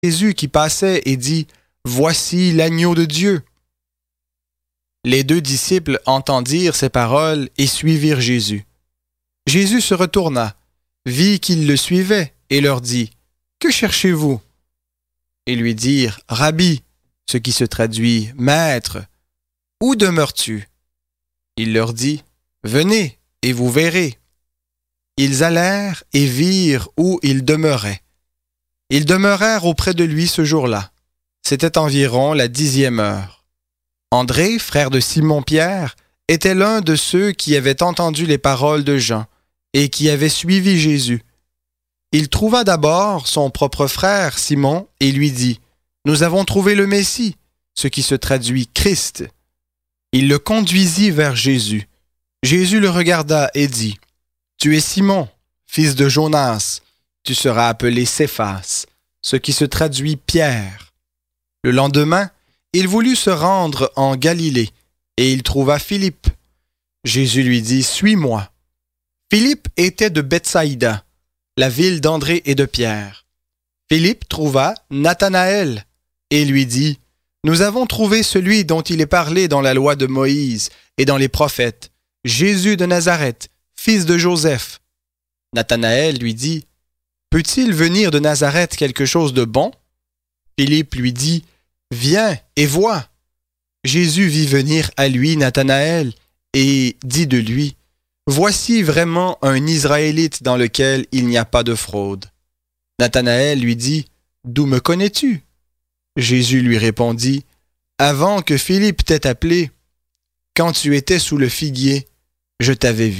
Jésus qui passait et dit « Voici l'agneau de Dieu ». Les deux disciples entendirent ces paroles et suivirent Jésus. Jésus se retourna, vit qu'ils le suivaient et leur dit « Que cherchez-vous » Ils lui dirent « Rabbi », ce qui se traduit « Maître ». « Où demeures-tu » Il leur dit « Venez et vous verrez ». Ils allèrent et virent où il demeurait. Ils demeurèrent auprès de lui ce jour-là. C'était environ la 10e heure. André, frère de Simon-Pierre, était l'un de ceux qui avaient entendu les paroles de Jean et qui avaient suivi Jésus. Il trouva d'abord son propre frère Simon et lui dit « Nous avons trouvé le Messie », ce qui se traduit « Christ ». Il le conduisit vers Jésus. Jésus le regarda et dit « Tu es Simon, fils de Jonas, tu seras appelé Céphas », ce qui se traduit Pierre. Le lendemain, il voulut se rendre en Galilée, et il trouva Philippe. Jésus lui dit « Suis-moi ». Philippe était de Bethsaïda, la ville d'André et de Pierre. Philippe trouva Nathanaël et lui dit « Nous avons trouvé celui dont il est parlé dans la loi de Moïse et dans les prophètes, Jésus de Nazareth, fils de Joseph. » Nathanaël lui dit « Peut-il venir de Nazareth quelque chose de bon ?» Philippe lui dit « Viens et vois. » Jésus vit venir à lui Nathanaël et dit de lui « Voici vraiment un Israélite dans lequel il n'y a pas de fraude. » Nathanaël lui dit « D'où me connais-tu » Jésus lui répondit « Avant que Philippe t'ait appelé, quand tu étais sous le figuier, je t'avais vu. »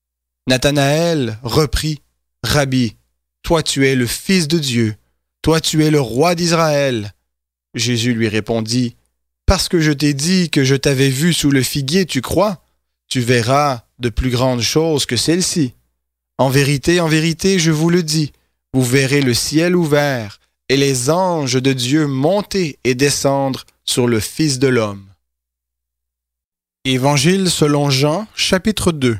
Nathanaël reprit « Rabbi, toi tu es le Fils de Dieu, toi tu es le roi d'Israël. » Jésus lui répondit « Parce que je t'ai dit que je t'avais vu sous le figuier, tu crois? Tu verras de plus grandes choses que celles-ci. En vérité, je vous le dis, vous verrez le ciel ouvert et les anges de Dieu monter et descendre sur le Fils de l'homme. » Évangile selon Jean, chapitre 2.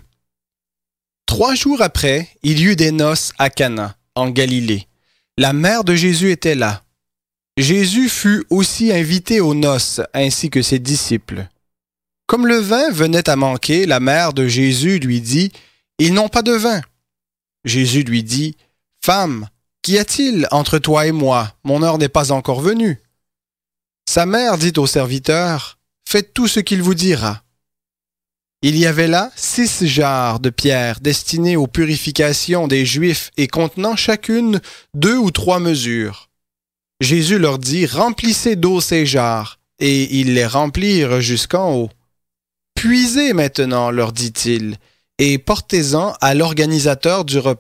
3 jours après, il y eut des noces à Cana, en Galilée. La mère de Jésus était là. Jésus fut aussi invité aux noces, ainsi que ses disciples. Comme le vin venait à manquer, la mère de Jésus lui dit « Ils n'ont pas de vin. » Jésus lui dit « Femme, qu'y a-t-il entre toi et moi? Mon heure n'est pas encore venue. » Sa mère dit au serviteur « Faites tout ce qu'il vous dira. » Il y avait là 6 jarres de pierre destinées aux purifications des Juifs et contenant chacune 2 ou 3 mesures. Jésus leur dit « Remplissez d'eau ces jarres. » Et ils les remplirent jusqu'en haut. « Puisez maintenant, leur dit-il, et portez-en à l'organisateur du repas. »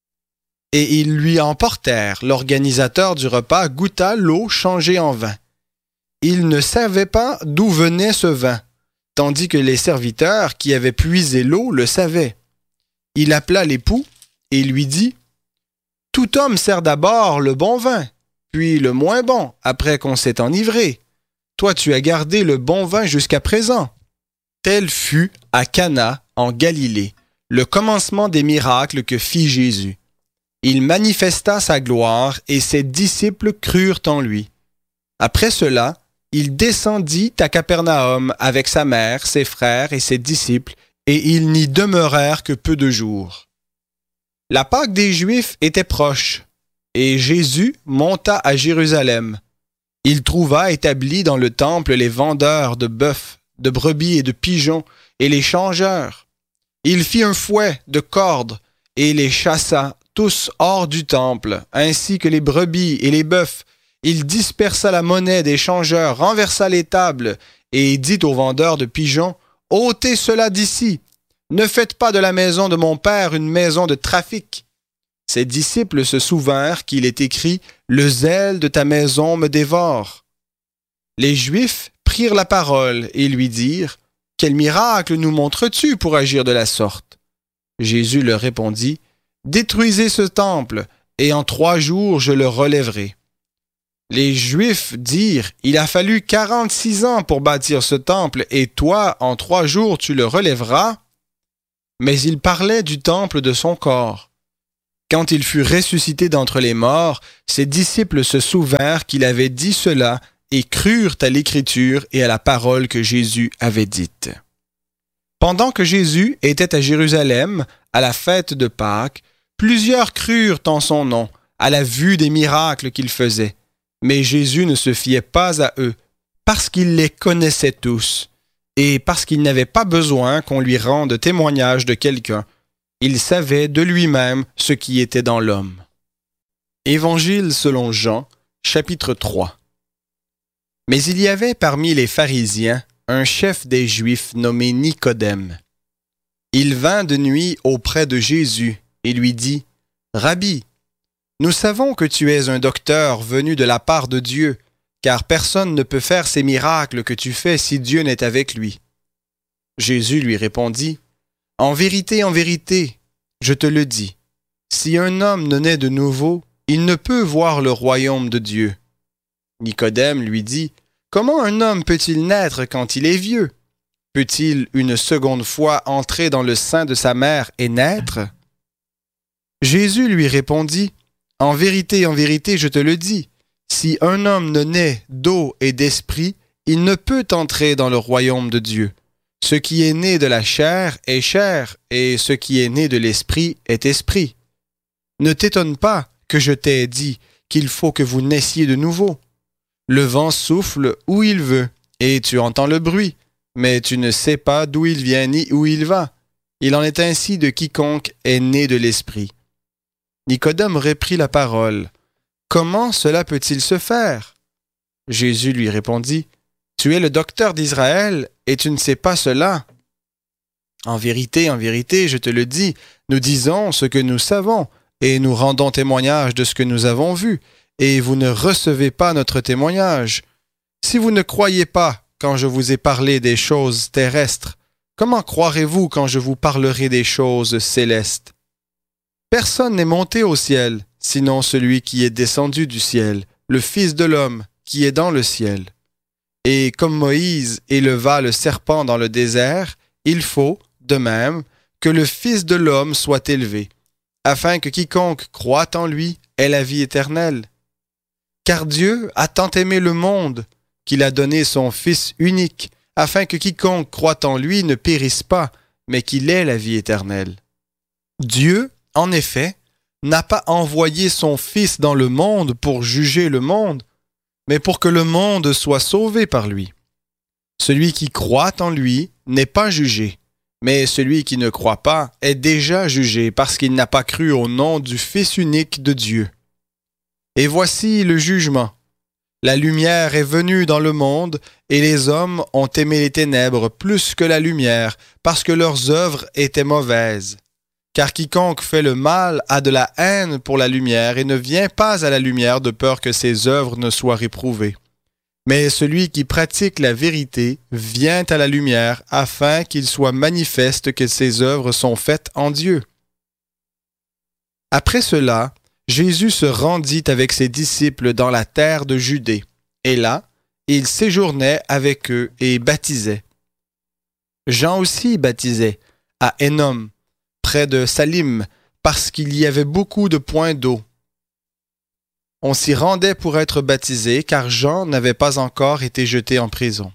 Et ils lui en portèrent. L'organisateur du repas goûta l'eau changée en vin. Il ne savait pas d'où venait ce vin, tandis que les serviteurs qui avaient puisé l'eau le savaient. Il appela l'époux et lui dit « Tout homme sert d'abord le bon vin, puis le moins bon, après qu'on s'est enivré. Toi, tu as gardé le bon vin jusqu'à présent. » Tel fut à Cana, en Galilée, le commencement des miracles que fit Jésus. Il manifesta sa gloire et ses disciples crurent en lui. Après cela, il descendit à Capernaum avec sa mère, ses frères et ses disciples, et ils n'y demeurèrent que peu de jours. La Pâque des Juifs était proche, et Jésus monta à Jérusalem. Il trouva établis dans le temple les vendeurs de bœufs, de brebis et de pigeons, et les changeurs. Il fit un fouet de cordes, et les chassa tous hors du temple, ainsi que les brebis et les bœufs. Il dispersa la monnaie des changeurs, renversa les tables, et dit aux vendeurs de pigeons, « Ôtez cela d'ici! Ne faites pas de la maison de mon père une maison de trafic. » Ses disciples se souvinrent qu'il est écrit « Le zèle de ta maison me dévore. » Les Juifs prirent la parole et lui dirent « Quel miracle nous montres-tu pour agir de la sorte ?» Jésus leur répondit « Détruisez ce temple, et en 3 jours je le relèverai. » Les Juifs dirent « Il a fallu 46 ans pour bâtir ce temple, et toi, en 3 jours, tu le relèveras ?» Mais il parlait du temple de son corps. Quand il fut ressuscité d'entre les morts, ses disciples se souvinrent qu'il avait dit cela et crurent à l'Écriture et à la parole que Jésus avait dite. Pendant que Jésus était à Jérusalem, à la fête de Pâques, plusieurs crurent en son nom, à la vue des miracles qu'il faisait. Mais Jésus ne se fiait pas à eux, parce qu'il les connaissait tous, et parce qu'il n'avait pas besoin qu'on lui rende témoignage de quelqu'un. Il savait de lui-même ce qui était dans l'homme. Évangile selon Jean, chapitre 3. Mais il y avait parmi les pharisiens un chef des Juifs nommé Nicodème. Il vint de nuit auprès de Jésus et lui dit, « Rabbi, nous savons que tu es un docteur venu de la part de Dieu, car personne ne peut faire ces miracles que tu fais si Dieu n'est avec lui. » Jésus lui répondit, « en vérité, je te le dis, si un homme ne naît de nouveau, il ne peut voir le royaume de Dieu. » Nicodème lui dit, « Comment un homme peut-il naître quand il est vieux? Peut-il une seconde fois entrer dans le sein de sa mère et naître? » Jésus lui répondit, « en vérité, je te le dis, si un homme ne naît d'eau et d'esprit, il ne peut entrer dans le royaume de Dieu. Ce qui est né de la chair est chair, et ce qui est né de l'esprit est esprit. Ne t'étonne pas que je t'ai dit qu'il faut que vous naissiez de nouveau. Le vent souffle où il veut, et tu entends le bruit, mais tu ne sais pas d'où il vient ni où il va. Il en est ainsi de quiconque est né de l'esprit. » Nicodème reprit la parole. « Comment cela peut-il se faire? » Jésus lui répondit, « Tu es le docteur d'Israël, et tu ne sais pas cela. En vérité, je te le dis, nous disons ce que nous savons, et nous rendons témoignage de ce que nous avons vu, et vous ne recevez pas notre témoignage. Si vous ne croyez pas quand je vous ai parlé des choses terrestres, comment croirez-vous quand je vous parlerai des choses célestes? Personne n'est monté au ciel, sinon celui qui est descendu du ciel, le Fils de l'homme, qui est dans le ciel. Et comme Moïse éleva le serpent dans le désert, il faut, de même, que le Fils de l'homme soit élevé, afin que quiconque croit en lui ait la vie éternelle. Car Dieu a tant aimé le monde qu'il a donné son Fils unique, afin que quiconque croit en lui ne périsse pas, mais qu'il ait la vie éternelle. Dieu, en effet, n'a pas envoyé son Fils dans le monde pour juger le monde, mais pour que le monde soit sauvé par lui. Celui qui croit en lui n'est pas jugé, mais celui qui ne croit pas est déjà jugé parce qu'il n'a pas cru au nom du Fils unique de Dieu. Et voici le jugement. La lumière est venue dans le monde, et les hommes ont aimé les ténèbres plus que la lumière, parce que leurs œuvres étaient mauvaises. Car quiconque fait le mal a de la haine pour la lumière et ne vient pas à la lumière de peur que ses œuvres ne soient réprouvées. Mais celui qui pratique la vérité vient à la lumière afin qu'il soit manifeste que ses œuvres sont faites en Dieu. Après cela, Jésus se rendit avec ses disciples dans la terre de Judée, et là, il séjournait avec eux et baptisait. Jean aussi baptisait, à Énom, près de Salim, parce qu'il y avait beaucoup de points d'eau. On s'y rendait pour être baptisé, car Jean n'avait pas encore été jeté en prison.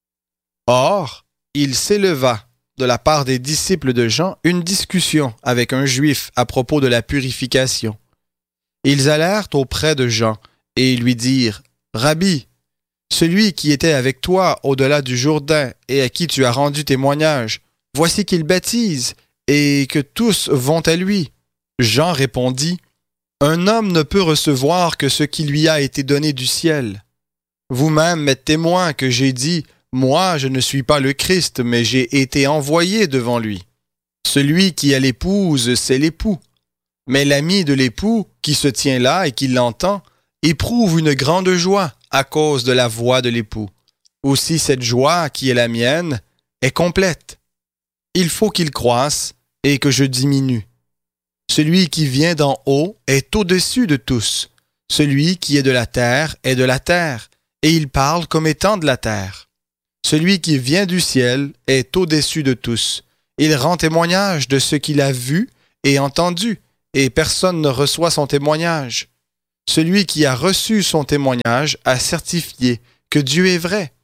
Or, il s'éleva, de la part des disciples de Jean, une discussion avec un juif à propos de la purification. Ils allèrent auprès de Jean et lui dirent, « Rabbi, celui qui était avec toi au-delà du Jourdain et à qui tu as rendu témoignage, voici qu'il baptise et que tous vont à lui. » Jean répondit, « Un homme ne peut recevoir que ce qui lui a été donné du ciel. Vous-même êtes témoin que j'ai dit, « Moi, je ne suis pas le Christ, mais j'ai été envoyé devant lui. » Celui qui a l'épouse, c'est l'époux. Mais l'ami de l'époux, qui se tient là et qui l'entend, éprouve une grande joie à cause de la voix de l'époux. Aussi cette joie, qui est la mienne, est complète. Il faut qu'il croisse et que je diminue. Celui qui vient d'en haut est au-dessus de tous. Celui qui est de la terre est de la terre, et il parle comme étant de la terre. Celui qui vient du ciel est au-dessus de tous. Il rend témoignage de ce qu'il a vu et entendu, et personne ne reçoit son témoignage. Celui qui a reçu son témoignage a certifié que Dieu est vrai,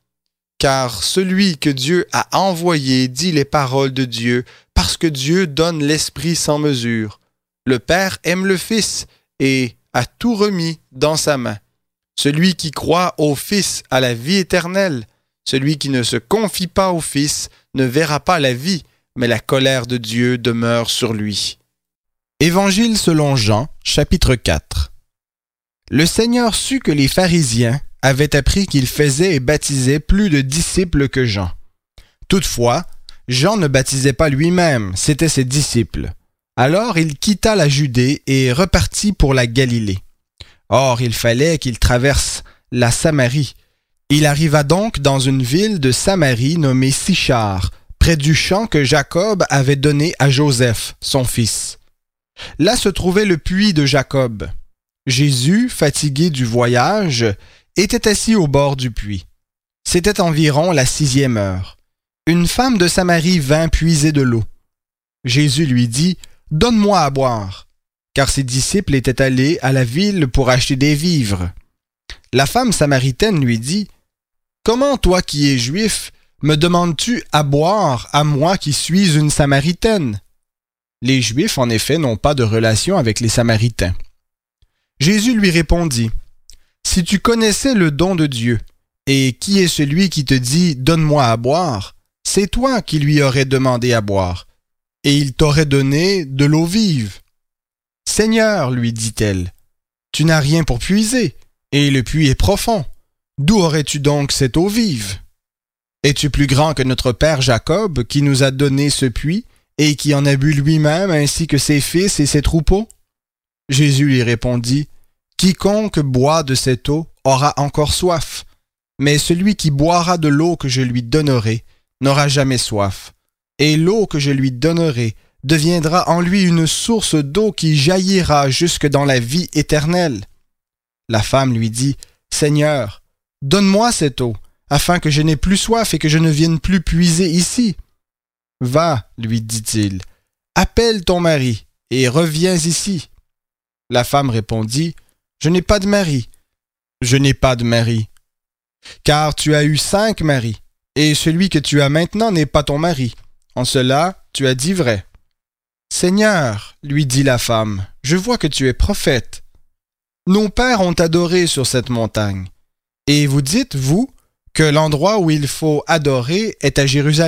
car celui que Dieu a envoyé dit les paroles de Dieu, parce que Dieu donne l'Esprit sans mesure. Le Père aime le Fils et a tout remis dans sa main. Celui qui croit au Fils a la vie éternelle. Celui qui ne se confie pas au Fils ne verra pas la vie, mais la colère de Dieu demeure sur lui. Évangile selon Jean, chapitre 4. Le Seigneur sut que les pharisiens avaient appris qu'il faisait et baptisait plus de disciples que Jean. Toutefois, Jean ne baptisait pas lui-même, c'étaient ses disciples. Alors il quitta la Judée et repartit pour la Galilée. Or, il fallait qu'il traverse la Samarie. Il arriva donc dans une ville de Samarie nommée Sichar, près du champ que Jacob avait donné à Joseph, son fils. Là se trouvait le puits de Jacob. Jésus, fatigué du voyage, était assis au bord du puits. C'était environ la 6e heure. Une femme de Samarie vint puiser de l'eau. Jésus lui dit « Donne-moi à boire », car ses disciples étaient allés à la ville pour acheter des vivres. La femme samaritaine lui dit « Comment, toi qui es juif, me demandes-tu à boire à moi qui suis une Samaritaine ?» Les Juifs, en effet, n'ont pas de relation avec les Samaritains. Jésus lui répondit « Si tu connaissais le don de Dieu, et qui est celui qui te dit « Donne-moi à boire », c'est toi qui lui aurais demandé à boire, et il t'aurait donné de l'eau vive. « Seigneur, lui dit-elle, tu n'as rien pour puiser, et le puits est profond. D'où aurais-tu donc cette eau vive? Es-tu plus grand que notre père Jacob, qui nous a donné ce puits, et qui en a bu lui-même, ainsi que ses fils et ses troupeaux? » Jésus lui répondit, « Quiconque boit de cette eau aura encore soif, mais celui qui boira de l'eau que je lui donnerai n'aura jamais soif, et l'eau que je lui donnerai deviendra en lui une source d'eau qui jaillira jusque dans la vie éternelle. » La femme lui dit, « Seigneur, donne-moi cette eau, afin que je n'aie plus soif et que je ne vienne plus puiser ici. » « Va, lui dit-il, appelle ton mari et reviens ici. » La femme répondit, « Je n'ai pas de mari. »« Je n'ai pas de mari. Car tu as eu 5 maris, et celui que tu as maintenant n'est pas ton mari. En cela, tu as dit vrai. »« Seigneur, lui dit la femme, je vois que tu es prophète. Nos pères ont adoré sur cette montagne, et vous dites, vous, que l'endroit où il faut adorer est à Jérusalem. »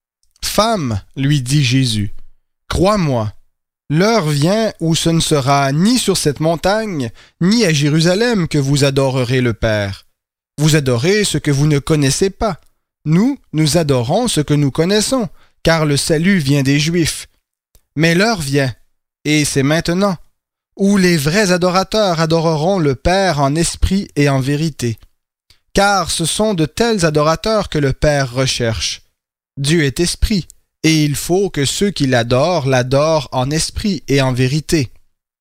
« Femme, lui dit Jésus, crois-moi, l'heure vient où ce ne sera ni sur cette montagne, ni à Jérusalem que vous adorerez le Père. Vous adorez ce que vous ne connaissez pas. Nous adorons ce que nous connaissons, car le salut vient des Juifs. Mais l'heure vient, et c'est maintenant, où les vrais adorateurs adoreront le Père en esprit et en vérité. Car ce sont de tels adorateurs que le Père recherche. Dieu est esprit, et il faut que ceux qui l'adorent en esprit et en vérité.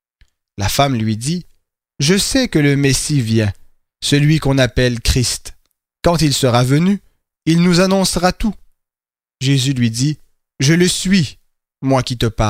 La femme lui dit, « Je sais que le Messie vient, celui qu'on appelle Christ. Quand il sera venu, il nous annoncera tout. » Jésus lui dit, « Je le suis, moi qui te parle. »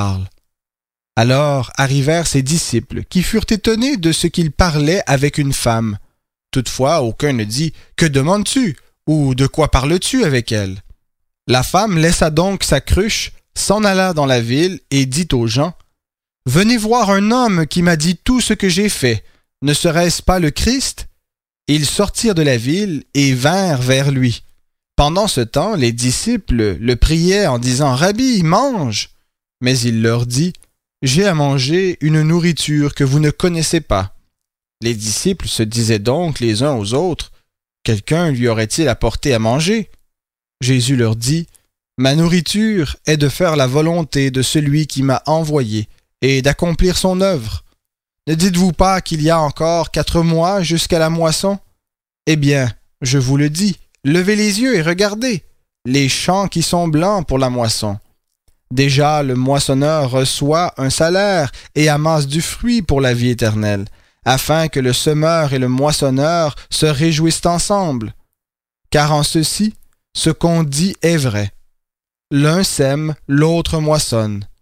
Alors arrivèrent ses disciples, qui furent étonnés de ce qu'il parlait avec une femme. Toutefois, aucun ne dit, « Que demandes-tu? Ou de quoi parles-tu avec elle? » La femme laissa donc sa cruche, s'en alla dans la ville et dit aux gens, « Venez voir un homme qui m'a dit tout ce que j'ai fait. Ne serait-ce pas le Christ? » Ils sortirent de la ville et vinrent vers lui. Pendant ce temps, les disciples le priaient en disant, « Rabbi, mange !» Mais il leur dit, « J'ai à manger une nourriture que vous ne connaissez pas. » Les disciples se disaient donc les uns aux autres, « Quelqu'un lui aurait-il apporté à manger? » Jésus leur dit, « Ma nourriture est de faire la volonté de celui qui m'a envoyé et d'accomplir son œuvre. Ne dites-vous pas qu'il y a encore 4 mois jusqu'à la moisson? Eh bien, je vous le dis, levez les yeux et regardez, les champs qui sont blancs pour la moisson. Déjà, le moissonneur reçoit un salaire et amasse du fruit pour la vie éternelle, afin que le semeur et le moissonneur se réjouissent ensemble. Car en ceci, ce qu'on dit est vrai. L'un sème, l'autre moissonne.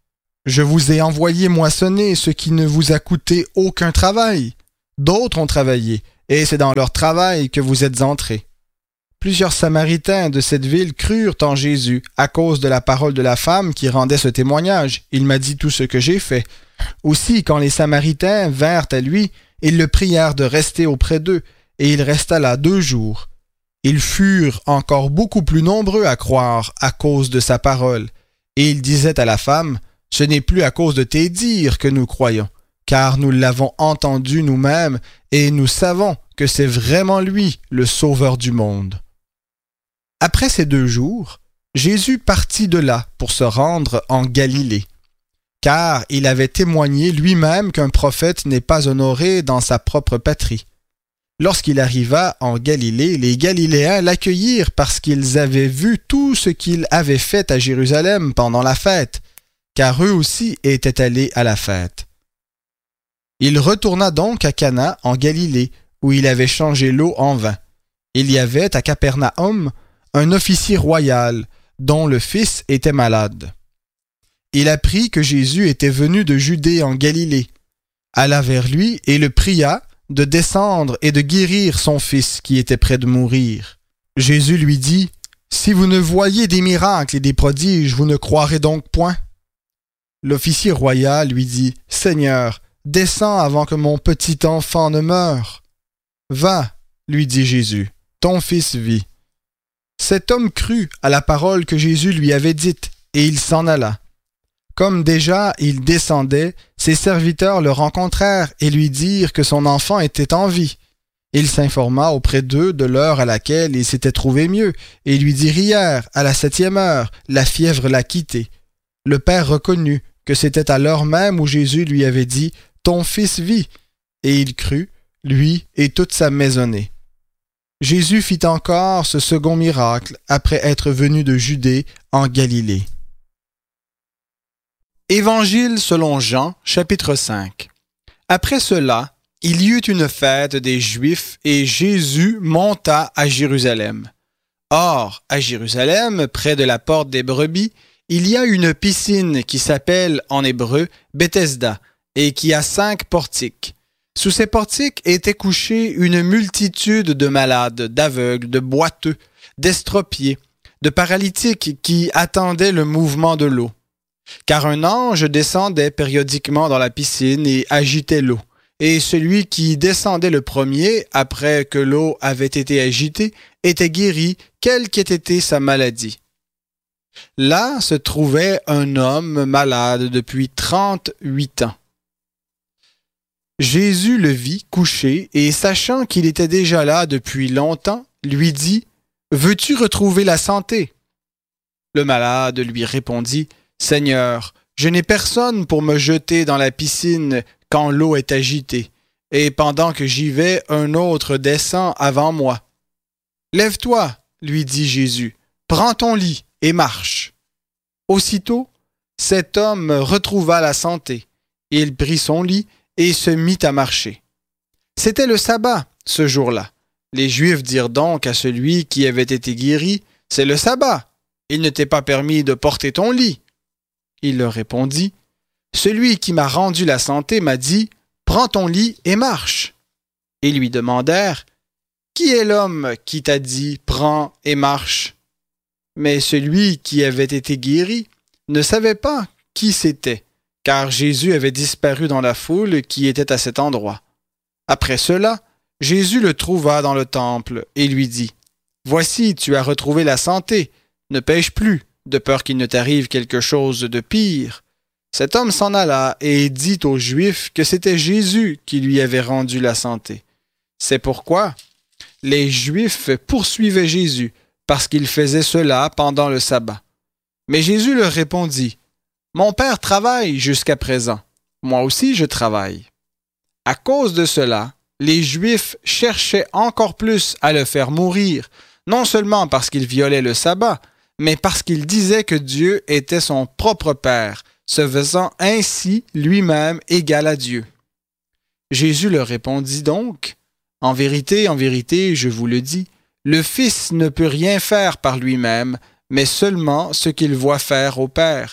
Je vous ai envoyé moissonner ce qui ne vous a coûté aucun travail. D'autres ont travaillé, et c'est dans leur travail que vous êtes entrés. » Plusieurs Samaritains de cette ville crurent en Jésus à cause de la parole de la femme qui rendait ce témoignage. « Il m'a dit tout ce que j'ai fait. » Aussi, quand les Samaritains vinrent à lui, ils le prièrent de rester auprès d'eux, et il resta là 2 jours. Ils furent encore beaucoup plus nombreux à croire à cause de sa parole. Et il disait à la femme, « Ce n'est plus à cause de tes dires que nous croyons, car nous l'avons entendu nous-mêmes, et nous savons que c'est vraiment lui le Sauveur du monde. » Après ces 2 jours, Jésus partit de là pour se rendre en Galilée, car il avait témoigné lui-même qu'un prophète n'est pas honoré dans sa propre patrie. Lorsqu'il arriva en Galilée, les Galiléens l'accueillirent parce qu'ils avaient vu tout ce qu'il avait fait à Jérusalem pendant la fête, car eux aussi étaient allés à la fête. Il retourna donc à Cana en Galilée, où il avait changé l'eau en vin. Il y avait à Capernaum un officier royal, dont le fils était malade. Il apprit que Jésus était venu de Judée en Galilée, alla vers lui et le pria de descendre et de guérir son fils qui était près de mourir. Jésus lui dit, « Si vous ne voyez des miracles et des prodiges, vous ne croirez donc point. » L'officier royal lui dit, « Seigneur, descends avant que mon petit enfant ne meure. »« Va, lui dit Jésus, ton fils vit. » Cet homme crut à la parole que Jésus lui avait dite, et il s'en alla. Comme déjà il descendait, ses serviteurs le rencontrèrent et lui dirent que son enfant était en vie. Il s'informa auprès d'eux de l'heure à laquelle il s'était trouvé mieux, et lui dirent hier, à la 7e heure, la fièvre l'a quitté. Le père reconnut que c'était à l'heure même où Jésus lui avait dit « Ton fils vit », et il crut, lui et toute sa maisonnée. Jésus fit encore ce second miracle après être venu de Judée en Galilée. Évangile selon Jean, chapitre 5. Après cela, il y eut une fête des Juifs et Jésus monta à Jérusalem. Or, à Jérusalem, près de la porte des brebis, il y a une piscine qui s'appelle en hébreu Bethesda et qui a 5 portiques. Sous ces portiques était couchée une multitude de malades, d'aveugles, de boiteux, d'estropiés, de paralytiques qui attendaient le mouvement de l'eau. Car un ange descendait périodiquement dans la piscine et agitait l'eau. Et celui qui descendait le premier, après que l'eau avait été agitée, était guéri, quelle qu'ait été sa maladie. Là se trouvait un homme malade depuis 38 ans. Jésus le vit couché et, sachant qu'il était déjà là depuis longtemps, lui dit « Veux-tu retrouver la santé ?» Le malade lui répondit « Seigneur, je n'ai personne pour me jeter dans la piscine quand l'eau est agitée, et pendant que j'y vais, un autre descend avant moi. »« Lève-toi, lui dit Jésus, prends ton lit et marche. » Aussitôt, cet homme retrouva la santé. Il prit son lit et se mit à marcher. C'était le sabbat, ce jour-là. Les Juifs dirent donc à celui qui avait été guéri, « C'est le sabbat, il ne t'est pas permis de porter ton lit. » Il leur répondit, « Celui qui m'a rendu la santé m'a dit, « Prends ton lit et marche. » Ils lui demandèrent, « Qui est l'homme qui t'a dit, « Prends et marche » ?» Mais celui qui avait été guéri ne savait pas qui c'était, car Jésus avait disparu dans la foule qui était à cet endroit. Après cela, Jésus le trouva dans le temple et lui dit, « Voici, tu as retrouvé la santé, ne pêche plus, de peur qu'il ne t'arrive quelque chose de pire. » Cet homme s'en alla et dit aux Juifs que c'était Jésus qui lui avait rendu la santé. C'est pourquoi les Juifs poursuivaient Jésus, parce qu'il faisait cela pendant le sabbat. Mais Jésus leur répondit, « Mon Père travaille jusqu'à présent, moi aussi je travaille. » À cause de cela, les Juifs cherchaient encore plus à le faire mourir, non seulement parce qu'il violait le sabbat, mais parce qu'il disait que Dieu était son propre Père, se faisant ainsi lui-même égal à Dieu. Jésus leur répondit donc, « En vérité, je vous le dis, le Fils ne peut rien faire par lui-même, mais seulement ce qu'il voit faire au Père,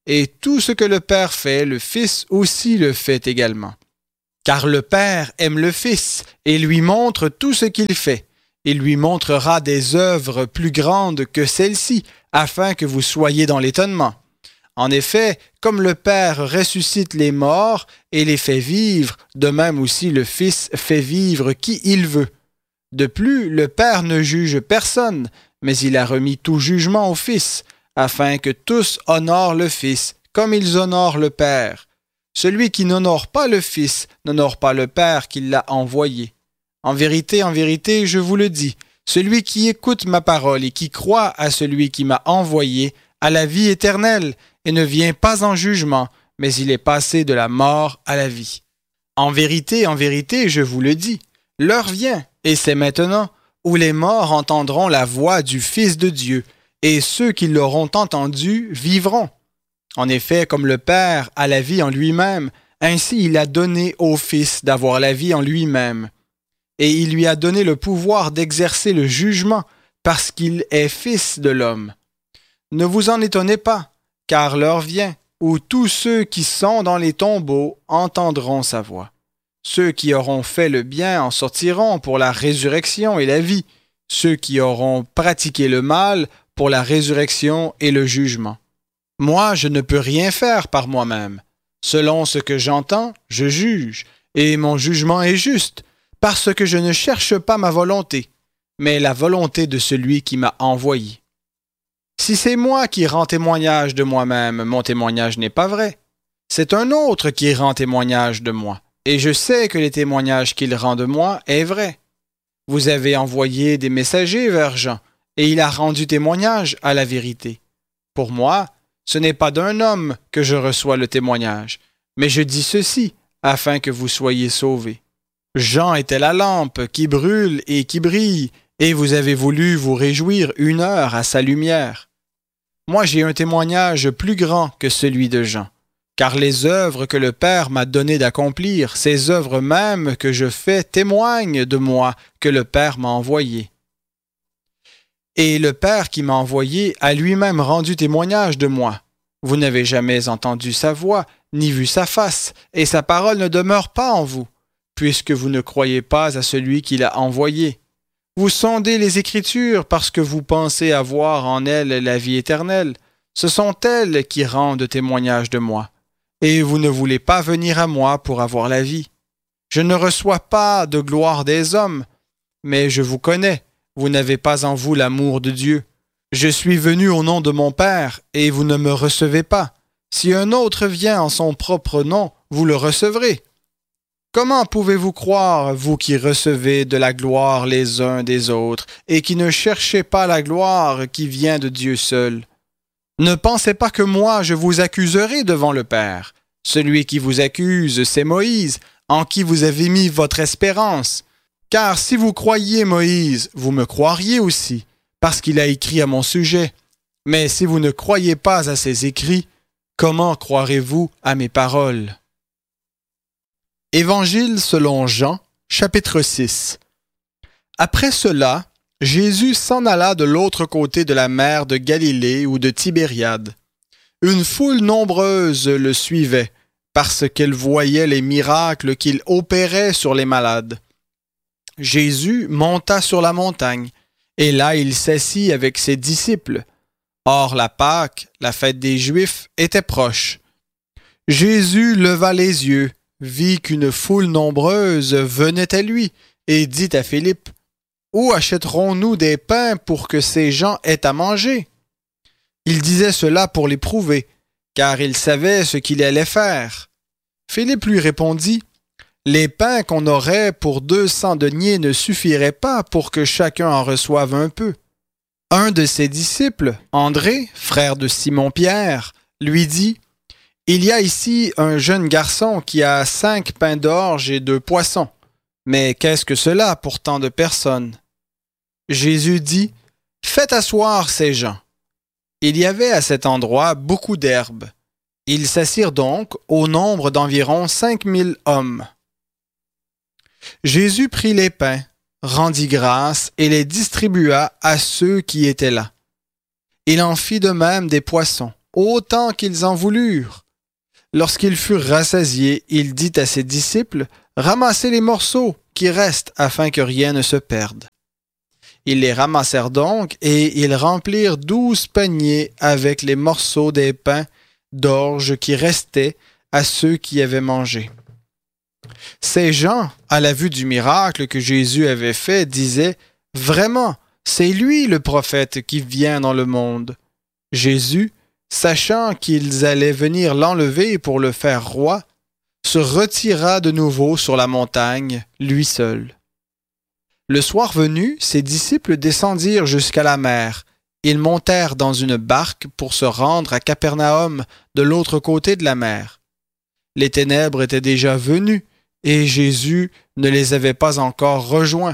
et tout ce que le Père fait, le Fils aussi le fait également. Car le Père aime le Fils et lui montre tout ce qu'il fait. Il lui montrera des œuvres plus grandes que celles-ci, afin que vous soyez dans l'étonnement. En effet, comme le Père ressuscite les morts et les fait vivre, de même aussi le Fils fait vivre qui il veut. De plus, le Père ne juge personne, mais il a remis tout jugement au Fils, afin que tous honorent le Fils, comme ils honorent le Père. Celui qui n'honore pas le Fils n'honore pas le Père qui l'a envoyé. En vérité, je vous le dis, celui qui écoute ma parole et qui croit à celui qui m'a envoyé a la vie éternelle et ne vient pas en jugement, mais il est passé de la mort à la vie. En vérité, je vous le dis, l'heure vient, et c'est maintenant, où les morts entendront la voix du Fils de Dieu, et ceux qui l'auront entendu vivront. En effet, comme le Père a la vie en lui-même, ainsi il a donné au Fils d'avoir la vie en lui-même. Et il lui a donné le pouvoir d'exercer le jugement, parce qu'il est Fils de l'homme. Ne vous en étonnez pas, car l'heure vient où tous ceux qui sont dans les tombeaux entendront sa voix. Ceux qui auront fait le bien en sortiront pour la résurrection et la vie, ceux qui auront pratiqué le mal pour la résurrection et le jugement. Moi, je ne peux rien faire par moi-même. Selon ce que j'entends, je juge, et mon jugement est juste, parce que je ne cherche pas ma volonté, mais la volonté de celui qui m'a envoyé. Si c'est moi qui rends témoignage de moi-même, mon témoignage n'est pas vrai. C'est un autre qui rend témoignage de moi, et je sais que les témoignages qu'il rend de moi est vrai. Vous avez envoyé des messagers vers Jean, et il a rendu témoignage à la vérité. Pour moi, ce n'est pas d'un homme que je reçois le témoignage, mais je dis ceci, afin que vous soyez sauvés. Jean était la lampe qui brûle et qui brille, et vous avez voulu vous réjouir 1 heure à sa lumière. Moi, j'ai un témoignage plus grand que celui de Jean, car les œuvres que le Père m'a donné d'accomplir, ces œuvres mêmes que je fais témoignent de moi que le Père m'a envoyé. Et le Père qui m'a envoyé a lui-même rendu témoignage de moi. Vous n'avez jamais entendu sa voix, ni vu sa face, et sa parole ne demeure pas en vous, puisque vous ne croyez pas à celui qui l'a envoyé. Vous sondez les Écritures parce que vous pensez avoir en elles la vie éternelle. Ce sont elles qui rendent témoignage de moi. Et vous ne voulez pas venir à moi pour avoir la vie. Je ne reçois pas de gloire des hommes, mais je vous connais. Vous n'avez pas en vous l'amour de Dieu. Je suis venu au nom de mon Père, et vous ne me recevez pas. Si un autre vient en son propre nom, vous le recevrez. Comment pouvez-vous croire, vous qui recevez de la gloire les uns des autres, et qui ne cherchez pas la gloire qui vient de Dieu seul? Ne pensez pas que moi je vous accuserai devant le Père. Celui qui vous accuse, c'est Moïse, en qui vous avez mis votre espérance. Car si vous croyiez Moïse, vous me croiriez aussi, parce qu'il a écrit à mon sujet. Mais si vous ne croyez pas à ses écrits, comment croirez-vous à mes paroles? Évangile selon Jean, chapitre 6. Après cela, Jésus s'en alla de l'autre côté de la mer de Galilée ou de Tibériade. Une foule nombreuse le suivait, parce qu'elle voyait les miracles qu'il opérait sur les malades. Jésus monta sur la montagne, et là il s'assit avec ses disciples. Or la Pâque, la fête des Juifs, était proche. Jésus leva les yeux, vit qu'une foule nombreuse venait à lui, et dit à Philippe, « Où achèterons-nous des pains pour que ces gens aient à manger? » Il disait cela pour l'éprouver, car il savait ce qu'il allait faire. Philippe lui répondit, « Les pains qu'on aurait pour 200 deniers ne suffiraient pas pour que chacun en reçoive un peu. » Un de ses disciples, André, frère de Simon-Pierre, lui dit, « Il y a ici un jeune garçon qui a 5 pains d'orge et 2 poissons. Mais qu'est-ce que cela pour tant de personnes? » Jésus dit, « Faites asseoir ces gens. » Il y avait à cet endroit beaucoup d'herbes. Ils s'assirent donc au nombre d'environ 5000 hommes. Jésus prit les pains, rendit grâce et les distribua à ceux qui étaient là. Il en fit de même des poissons. autant qu'ils en voulurent. Lorsqu'ils furent rassasiés, il dit à ses disciples, « Ramassez les morceaux qui restent afin que rien ne se perde. » Ils les ramassèrent donc et ils remplirent 12 paniers avec les morceaux des pains d'orge qui restaient à ceux qui avaient mangé. Ces gens, à la vue du miracle que Jésus avait fait, disaient « Vraiment, c'est lui le prophète qui vient dans le monde. » Jésus, sachant qu'ils allaient venir l'enlever pour le faire roi, se retira de nouveau sur la montagne, lui seul. Le soir venu, ses disciples descendirent jusqu'à la mer. Ils montèrent dans une barque pour se rendre à Capernaum, de l'autre côté de la mer. Les ténèbres étaient déjà venues, et Jésus ne les avait pas encore rejoints.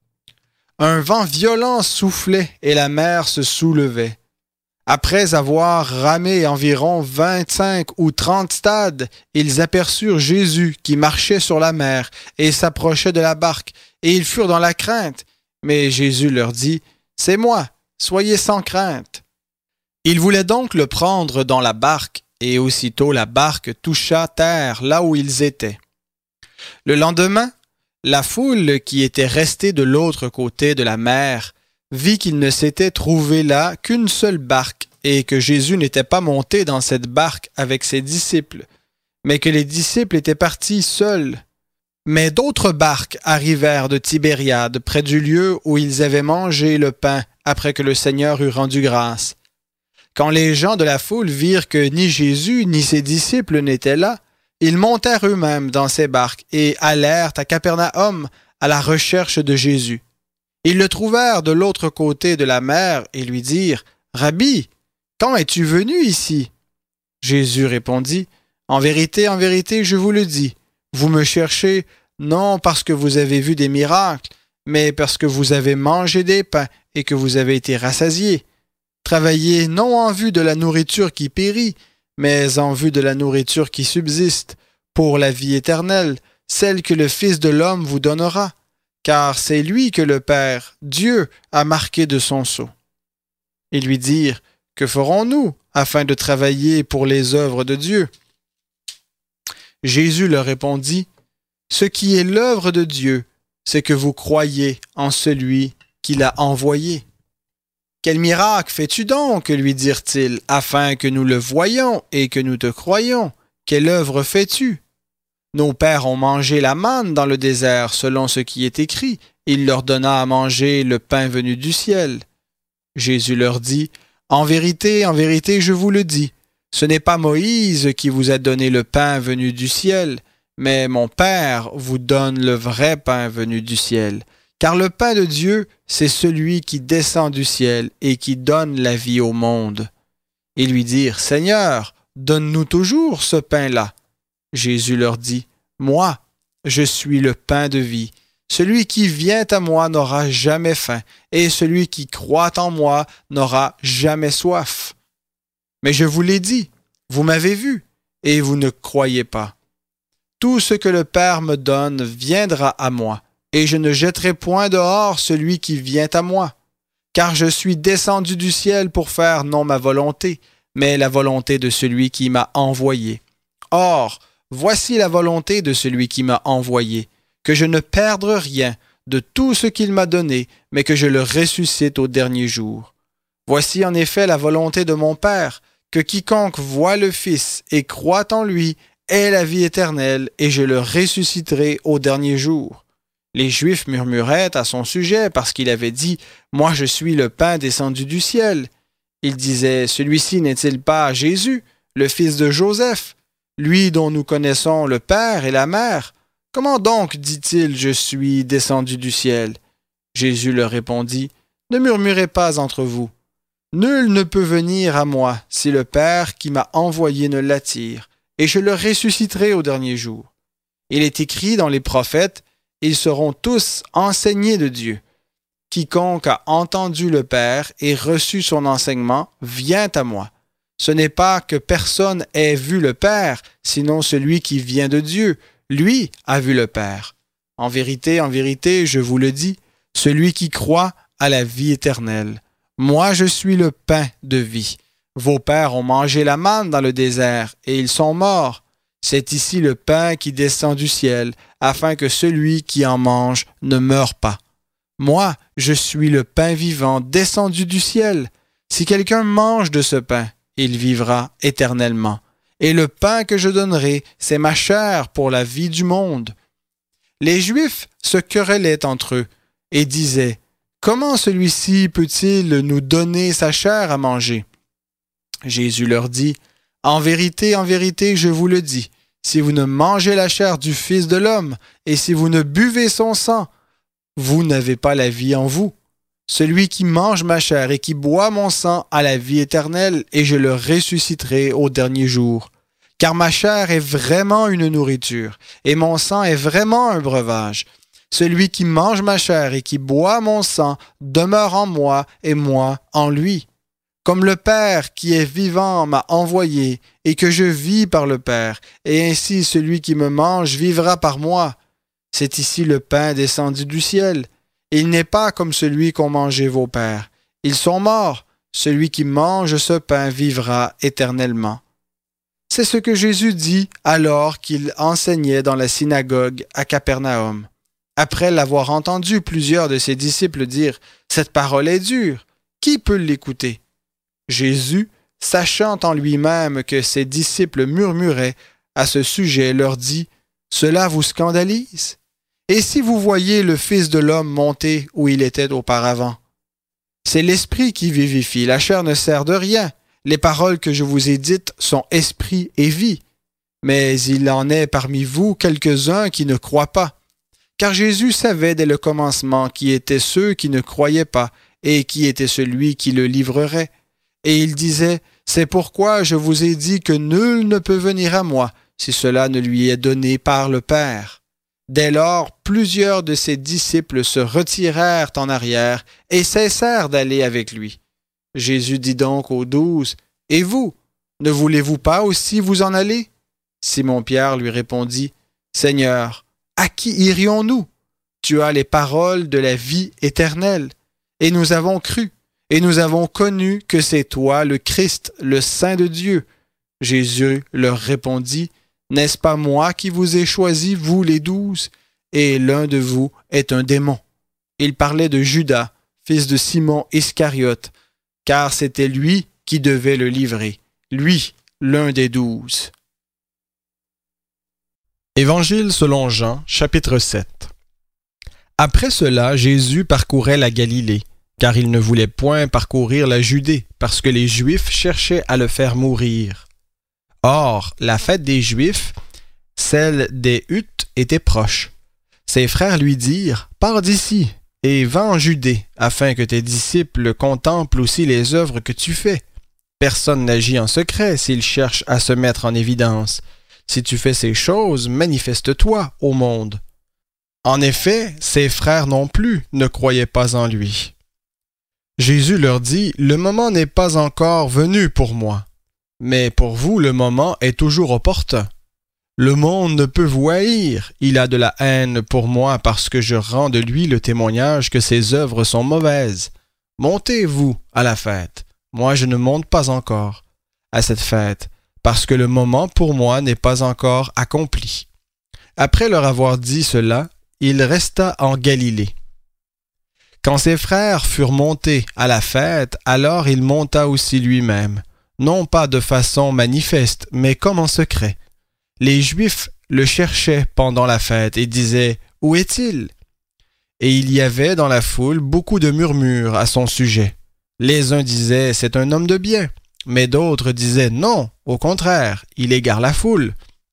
Un vent violent soufflait et la mer se soulevait. Après avoir ramé environ 25 ou 30 stades, ils aperçurent Jésus qui marchait sur la mer et s'approchait de la barque, et ils furent dans la crainte. Mais Jésus leur dit, « C'est moi, soyez sans crainte. » Ils voulaient donc le prendre dans la barque, et aussitôt la barque toucha terre là où ils étaient. Le lendemain, la foule qui était restée de l'autre côté de la mer vit qu'il ne s'était trouvé là qu'une seule barque et que Jésus n'était pas monté dans cette barque avec ses disciples, mais que les disciples étaient partis seuls. Mais d'autres barques arrivèrent de Tibériade, près du lieu où ils avaient mangé le pain après que le Seigneur eut rendu grâce. Quand les gens de la foule virent que ni Jésus ni ses disciples n'étaient là, ils montèrent eux-mêmes dans ces barques et allèrent à Capernaum à la recherche de Jésus. Ils le trouvèrent de l'autre côté de la mer et lui dirent, « Rabbi, quand es-tu venu ici? » Jésus répondit, « En vérité, je vous le dis, vous me cherchez non parce que vous avez vu des miracles, mais parce que vous avez mangé des pains et que vous avez été rassasiés. Travaillez non en vue de la nourriture qui périt, mais en vue de la nourriture qui subsiste, pour la vie éternelle, celle que le Fils de l'homme vous donnera, car c'est lui que le Père, Dieu, a marqué de son sceau. » Ils lui dirent, « Que ferons-nous afin de travailler pour les œuvres de Dieu? » Jésus leur répondit, « Ce qui est l'œuvre de Dieu, c'est que vous croyez en celui qui l'a envoyé. » « Quel miracle fais-tu donc, lui dirent-ils, afin que nous le voyions et que nous te croyions? Quelle œuvre fais-tu? Nos pères ont mangé la manne dans le désert, selon ce qui est écrit. Il leur donna à manger le pain venu du ciel. » Jésus leur dit, « En vérité, je vous le dis, ce n'est pas Moïse qui vous a donné le pain venu du ciel, mais mon Père vous donne le vrai pain venu du ciel. Car le pain de Dieu, c'est celui qui descend du ciel et qui donne la vie au monde. » Ils lui dirent, « Seigneur, donne-nous toujours ce pain-là. » Jésus leur dit, « Moi, je suis le pain de vie. Celui qui vient à moi n'aura jamais faim, et celui qui croit en moi n'aura jamais soif. Mais je vous l'ai dit, vous m'avez vu, et vous ne croyez pas. Tout ce que le Père me donne viendra à moi, et je ne jetterai point dehors celui qui vient à moi, car je suis descendu du ciel pour faire non ma volonté, mais la volonté de celui qui m'a envoyé. Or, voici la volonté de celui qui m'a envoyé, que je ne perde rien de tout ce qu'il m'a donné, mais que je le ressuscite au dernier jour. Voici en effet la volonté de mon Père, que quiconque voit le Fils et croit en lui ait la vie éternelle, et je le ressusciterai au dernier jour. » Les Juifs murmuraient à son sujet parce qu'il avait dit « Moi je suis le pain descendu du ciel ». Ils disaient « Celui-ci n'est-il pas Jésus, le fils de Joseph, lui dont nous connaissons le père et la mère? Comment donc dit-il « Je suis descendu du ciel » ? Jésus leur répondit « Ne murmurez pas entre vous. Nul ne peut venir à moi si le Père qui m'a envoyé ne l'attire, et je le ressusciterai au dernier jour. Il est écrit dans les prophètes, ils seront tous enseignés de Dieu. Quiconque a entendu le Père et reçu son enseignement vient à moi. Ce n'est pas que personne ait vu le Père, sinon celui qui vient de Dieu. Lui a vu le Père. En vérité, je vous le dis, celui qui croit a la vie éternelle. Moi, je suis le pain de vie. Vos pères ont mangé la manne dans le désert, et ils sont morts. C'est ici le pain qui descend du ciel, afin que celui qui en mange ne meure pas. Moi, je suis le pain vivant descendu du ciel. Si quelqu'un mange de ce pain, il vivra éternellement. Et le pain que je donnerai, c'est ma chair pour la vie du monde. » Les Juifs se querellaient entre eux et disaient « Comment celui-ci peut-il nous donner sa chair à manger ?» Jésus leur dit « en vérité, je vous le dis, si vous ne mangez la chair du Fils de l'homme et si vous ne buvez son sang, vous n'avez pas la vie en vous. Celui qui mange ma chair et qui boit mon sang a la vie éternelle, et je le ressusciterai au dernier jour. Car ma chair est vraiment une nourriture, et mon sang est vraiment un breuvage. Celui qui mange ma chair et qui boit mon sang demeure en moi, et moi en lui. Comme le Père qui est vivant m'a envoyé, et que je vis par le Père, et ainsi celui qui me mange vivra par moi. C'est ici le pain descendu du ciel. Il n'est pas comme celui qu'ont mangé vos pères. Ils sont morts. Celui qui mange ce pain vivra éternellement. » C'est ce que Jésus dit alors qu'il enseignait dans la synagogue à Capernaum. Après l'avoir entendu plusieurs de ses disciples dire « Cette parole est dure, qui peut l'écouter ?» Jésus, sachant en lui-même que ses disciples murmuraient à ce sujet, leur dit « Cela vous scandalise ? Et si vous voyez le Fils de l'homme monter où il était auparavant? C'est l'esprit qui vivifie, la chair ne sert de rien. Les paroles que je vous ai dites sont esprit et vie. Mais il en est parmi vous quelques-uns qui ne croient pas. Car Jésus savait dès le commencement qui étaient ceux qui ne croyaient pas et qui était celui qui le livrerait. Et il disait, « C'est pourquoi je vous ai dit que nul ne peut venir à moi si cela ne lui est donné par le Père. » Dès lors, plusieurs de ses disciples se retirèrent en arrière et cessèrent d'aller avec lui. Jésus dit donc aux 12, « Et vous, ne voulez-vous pas aussi vous en aller ?» Simon-Pierre lui répondit, « Seigneur, à qui irions-nous? Tu as les paroles de la vie éternelle. Et nous avons cru, et nous avons connu que c'est toi le Christ, le Saint de Dieu. » Jésus leur répondit, « N'est-ce pas moi qui vous ai choisi, vous les 12, et l'un de vous est un démon? » Il parlait de Judas, fils de Simon Iscariote, car c'était lui qui devait le livrer, lui, l'un des 12. Évangile selon Jean, chapitre 7. Après cela, Jésus parcourait la Galilée, car il ne voulait point parcourir la Judée, parce que les Juifs cherchaient à le faire mourir. Or, la fête des Juifs, celle des huttes, était proche. Ses frères lui dirent, « Pars d'ici, et va en Judée, afin que tes disciples contemplent aussi les œuvres que tu fais. Personne n'agit en secret s'il cherche à se mettre en évidence. Si tu fais ces choses, manifeste-toi au monde. » En effet, ses frères non plus ne croyaient pas en lui. Jésus leur dit, « Le moment n'est pas encore venu pour moi, mais pour vous le moment est toujours opportun. Le monde ne peut vous haïr, il a de la haine pour moi parce que je rends de lui le témoignage que ses œuvres sont mauvaises. Montez, vous, à la fête. Moi je ne monte pas encore à cette fête, parce que le moment pour moi n'est pas encore accompli. » Après leur avoir dit cela, il resta en Galilée. Quand ses frères furent montés à la fête, alors il monta aussi lui-même, non pas de façon manifeste, mais comme en secret. Les Juifs le cherchaient pendant la fête et disaient « Où est-il » Et il y avait dans la foule beaucoup de murmures à son sujet. Les uns disaient « C'est un homme de bien », mais d'autres disaient « Non, au contraire, il égare la foule ».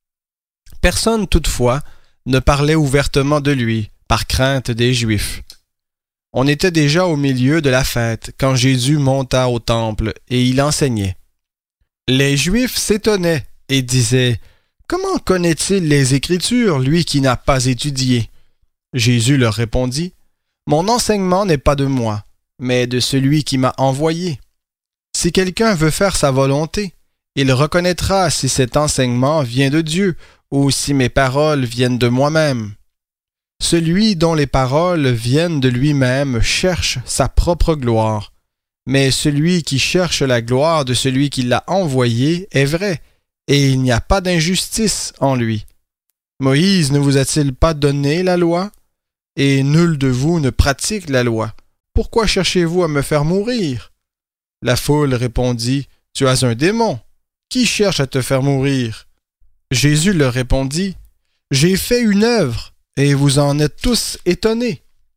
Personne toutefois ne parlait ouvertement de lui, par crainte des Juifs. On était déjà au milieu de la fête, quand Jésus monta au temple et il enseignait. Les Juifs s'étonnaient et disaient « Comment connaît-il les Écritures, lui qui n'a pas étudié ?» Jésus leur répondit « Mon enseignement n'est pas de moi, mais de celui qui m'a envoyé. Si quelqu'un veut faire sa volonté, il reconnaîtra si cet enseignement vient de Dieu ou si mes paroles viennent de moi-même. Celui dont les paroles viennent de lui-même cherche sa propre gloire, mais celui qui cherche la gloire de celui qui l'a envoyé est vrai, et il n'y a pas d'injustice en lui. Moïse ne vous a-t-il pas donné la loi? Et nul de vous ne pratique la loi. Pourquoi cherchez-vous à me faire mourir? La foule répondit, Tu as un démon. Qui cherche à te faire mourir? Jésus leur répondit, J'ai fait une œuvre, et vous en êtes tous étonnés.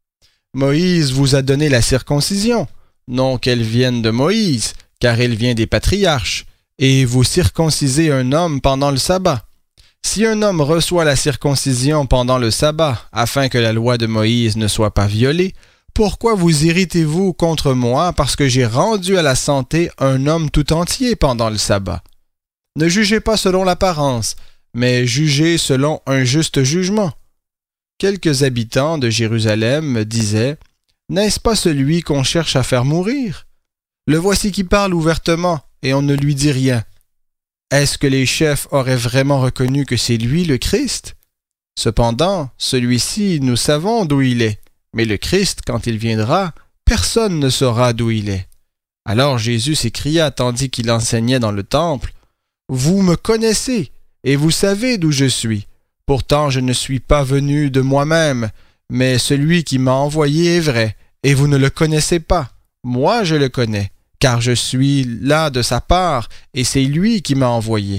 Moïse vous a donné la circoncision, non qu'elle vienne de Moïse, car elle vient des patriarches, et vous circoncisez un homme pendant le sabbat. Si un homme reçoit la circoncision pendant le sabbat, afin que la loi de Moïse ne soit pas violée, pourquoi vous irritez-vous contre moi parce que j'ai rendu à la santé un homme tout entier pendant le sabbat? Ne jugez pas selon l'apparence, mais jugez selon un juste jugement. Quelques habitants de Jérusalem disaient, N'est-ce pas celui qu'on cherche à faire mourir? Le voici qui parle ouvertement, et on ne lui dit rien. Est-ce que les chefs auraient vraiment reconnu que c'est lui le Christ? Cependant, celui-ci, nous savons d'où il est, mais le Christ, quand il viendra, personne ne saura d'où il est. Alors Jésus s'écria tandis qu'il enseignait dans le temple, Vous me connaissez, et vous savez d'où je suis. Pourtant je ne suis pas venu de moi-même, mais celui qui m'a envoyé est vrai, et vous ne le connaissez pas. Moi je le connais, car je suis là de sa part, et c'est lui qui m'a envoyé.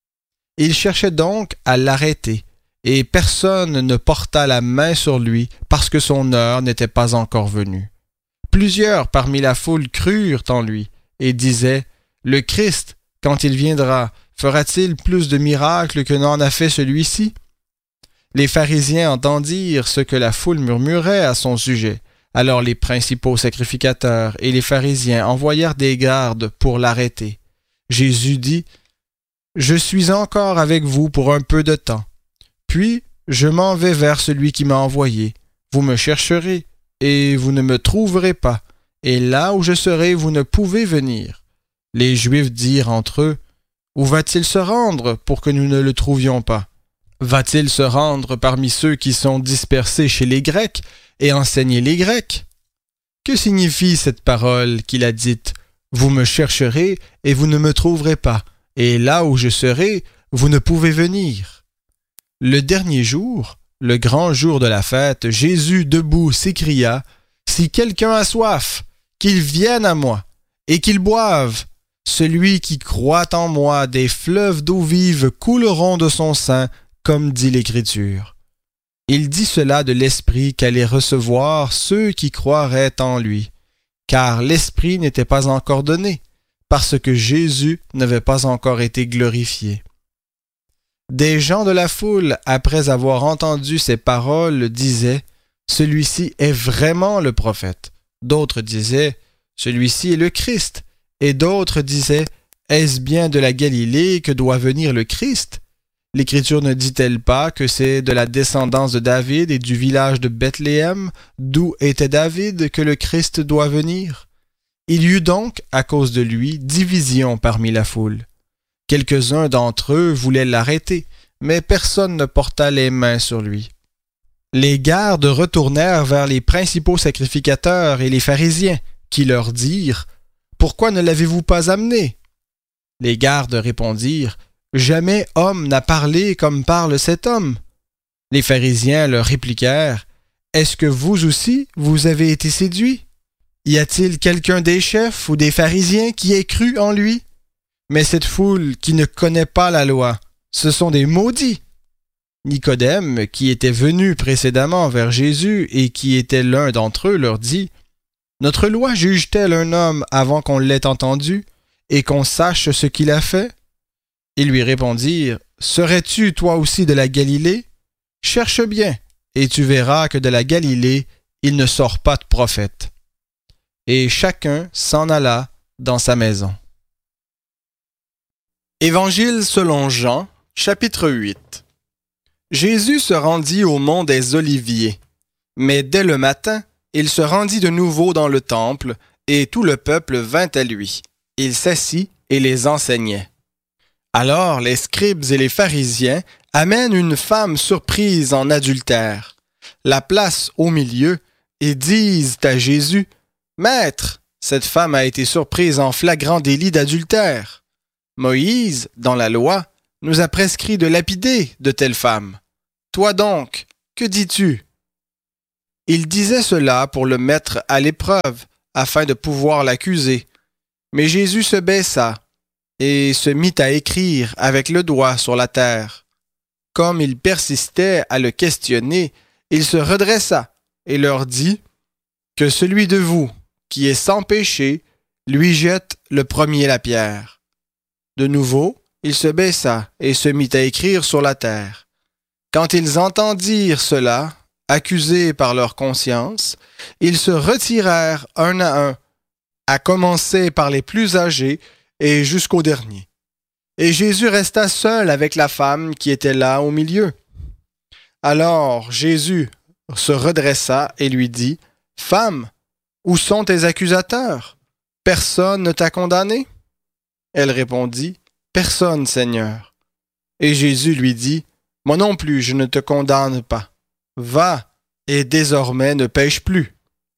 Il cherchait donc à l'arrêter, et personne ne porta la main sur lui, parce que son heure n'était pas encore venue. Plusieurs parmi la foule crurent en lui, et disaient, Le Christ, quand il viendra, fera-t-il plus de miracles que n'en a fait celui-ci? Les pharisiens entendirent ce que la foule murmurait à son sujet. Alors les principaux sacrificateurs et les pharisiens envoyèrent des gardes pour l'arrêter. Jésus dit, « Je suis encore avec vous pour un peu de temps. Puis je m'en vais vers celui qui m'a envoyé. Vous me chercherez, et vous ne me trouverez pas. Et là où je serai, vous ne pouvez venir. » Les Juifs dirent entre eux, « Où va-t-il se rendre pour que nous ne le trouvions pas? Va-t-il se rendre parmi ceux qui sont dispersés chez les Grecs et enseigner les Grecs? Que signifie cette parole qu'il a dite? Vous me chercherez et vous ne me trouverez pas, et là où je serai, vous ne pouvez venir. » Le dernier jour, le grand jour de la fête, Jésus debout s'écria, « Si quelqu'un a soif, qu'il vienne à moi, et qu'il boive. Celui qui croit en moi, des fleuves d'eau vive couleront de son sein, comme dit l'Écriture. » Il dit cela de l'Esprit qu'allait recevoir ceux qui croiraient en lui, car l'Esprit n'était pas encore donné, parce que Jésus n'avait pas encore été glorifié. Des gens de la foule, après avoir entendu ces paroles, disaient « Celui-ci est vraiment le prophète. » D'autres disaient « Celui-ci est le Christ. » Et d'autres disaient « Est-ce bien de la Galilée que doit venir le Christ? » L'Écriture ne dit-elle pas que c'est de la descendance de David et du village de Bethléem, d'où était David, que le Christ doit venir? Il y eut donc, à cause de lui, division parmi la foule. Quelques-uns d'entre eux voulaient l'arrêter, mais personne ne porta les mains sur lui. Les gardes retournèrent vers les principaux sacrificateurs et les pharisiens, qui leur dirent « Pourquoi ne l'avez-vous pas amené? » Les gardes répondirent « Jamais homme n'a parlé comme parle cet homme. » Les pharisiens leur répliquèrent « Est-ce que vous aussi, vous avez été séduits? Y a-t-il quelqu'un des chefs ou des pharisiens qui ait cru en lui? Mais cette foule qui ne connaît pas la loi, ce sont des maudits. » Nicodème, qui était venu précédemment vers Jésus et qui était l'un d'entre eux, leur dit « Notre loi juge-t-elle un homme avant qu'on l'ait entendu et qu'on sache ce qu'il a fait? » Ils lui répondirent, « Serais-tu toi aussi de la Galilée? Cherche bien, et tu verras que de la Galilée, il ne sort pas de prophète. » Et chacun s'en alla dans sa maison. Évangile selon Jean, chapitre 8. Jésus se rendit au mont des Oliviers. Mais dès le matin, il se rendit de nouveau dans le temple, et tout le peuple vint à lui. Il s'assit et les enseignait. Alors les scribes et les pharisiens amènent une femme surprise en adultère, la placent au milieu et disent à Jésus, « Maître, cette femme a été surprise en flagrant délit d'adultère. Moïse, dans la loi, nous a prescrit de lapider de telles femmes. Toi donc, que dis-tu? » Il disait cela pour le mettre à l'épreuve, afin de pouvoir l'accuser. Mais Jésus se baissa et se mit à écrire avec le doigt sur la terre. Comme il persistait à le questionner, il se redressa et leur dit « Que celui de vous qui est sans péché lui jette le premier la pierre. » De nouveau, il se baissa et se mit à écrire sur la terre. Quand ils entendirent cela, accusés par leur conscience, ils se retirèrent un, à commencer par les plus âgés et jusqu'au dernier. Et Jésus resta seul avec la femme qui était là au milieu. Alors Jésus se redressa et lui dit, « Femme, où sont tes accusateurs? Personne ne t'a condamné? » Elle répondit, « Personne, Seigneur. » Et Jésus lui dit, « Moi non plus, je ne te condamne pas. Va, et désormais ne pêche plus. »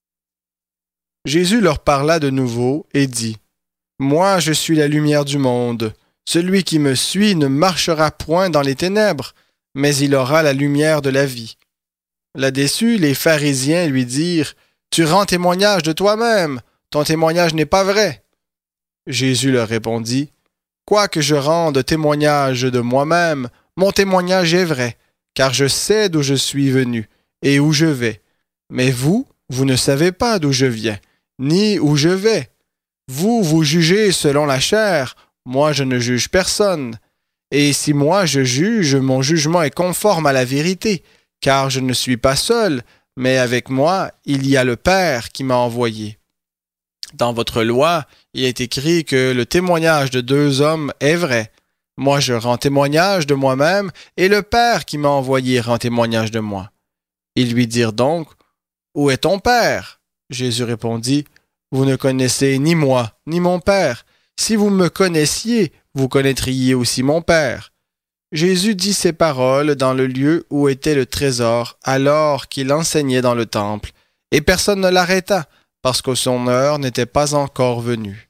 Jésus leur parla de nouveau et dit, « Moi je suis la lumière du monde. Celui qui me suit ne marchera point dans les ténèbres, mais il aura la lumière de la vie. » Là-dessus, les pharisiens lui dirent, « Tu rends témoignage de toi-même, ton témoignage n'est pas vrai. » Jésus leur répondit, « Quoique je rende témoignage de moi-même, mon témoignage est vrai, car je sais d'où je suis venu et où je vais. Mais vous, vous ne savez pas d'où je viens, ni où je vais. Vous, vous jugez selon la chair, moi je ne juge personne. Et si moi je juge, mon jugement est conforme à la vérité, car je ne suis pas seul, mais avec moi, il y a le Père qui m'a envoyé. Dans votre loi, il est écrit que le témoignage de 2 hommes est vrai. Moi, je rends témoignage de moi-même, et le Père qui m'a envoyé rend témoignage de moi. » Ils lui dirent donc, « Où est ton Père? » Jésus répondit, « Vous ne connaissez ni moi, ni mon Père. Si vous me connaissiez, vous connaîtriez aussi mon Père. » Jésus dit ces paroles dans le lieu où était le trésor, alors qu'il enseignait dans le temple, et personne ne l'arrêta, parce que son heure n'était pas encore venue.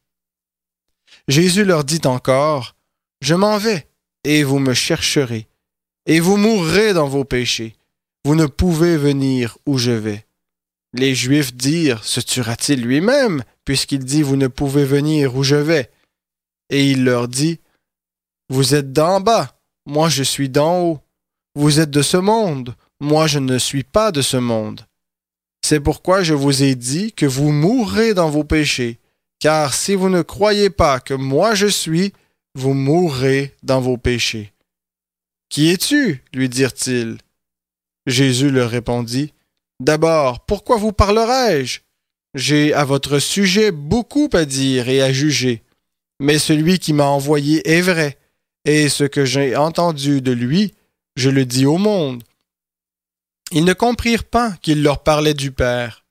Jésus leur dit encore, « Je m'en vais, et vous me chercherez, et vous mourrez dans vos péchés. Vous ne pouvez venir où je vais. » Les Juifs dirent, « Se tuera-t-il lui-même, puisqu'il dit, vous ne pouvez venir où je vais? » Et il leur dit, « Vous êtes d'en bas, moi je suis d'en haut. Vous êtes de ce monde, moi je ne suis pas de ce monde. C'est pourquoi je vous ai dit que vous mourrez dans vos péchés, car si vous ne croyez pas que moi je suis, vous mourrez dans vos péchés. » « Qui es-tu? » lui dirent-ils. Jésus leur répondit, « D'abord, pourquoi vous parlerai-je? J'ai à votre sujet beaucoup à dire et à juger, mais celui qui m'a envoyé est vrai, et ce que j'ai entendu de lui, je le dis au monde. » Ils ne comprirent pas qu'il leur parlait du Père.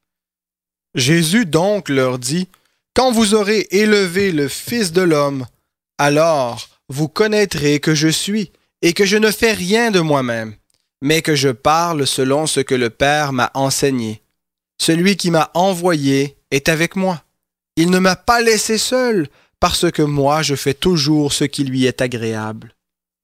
Jésus donc leur dit, « Quand vous aurez élevé le Fils de l'homme, alors vous connaîtrez que je suis, et que je ne fais rien de moi-même, mais que je parle selon ce que le Père m'a enseigné. Celui qui m'a envoyé est avec moi. Il ne m'a pas laissé seul, parce que moi je fais toujours ce qui lui est agréable. »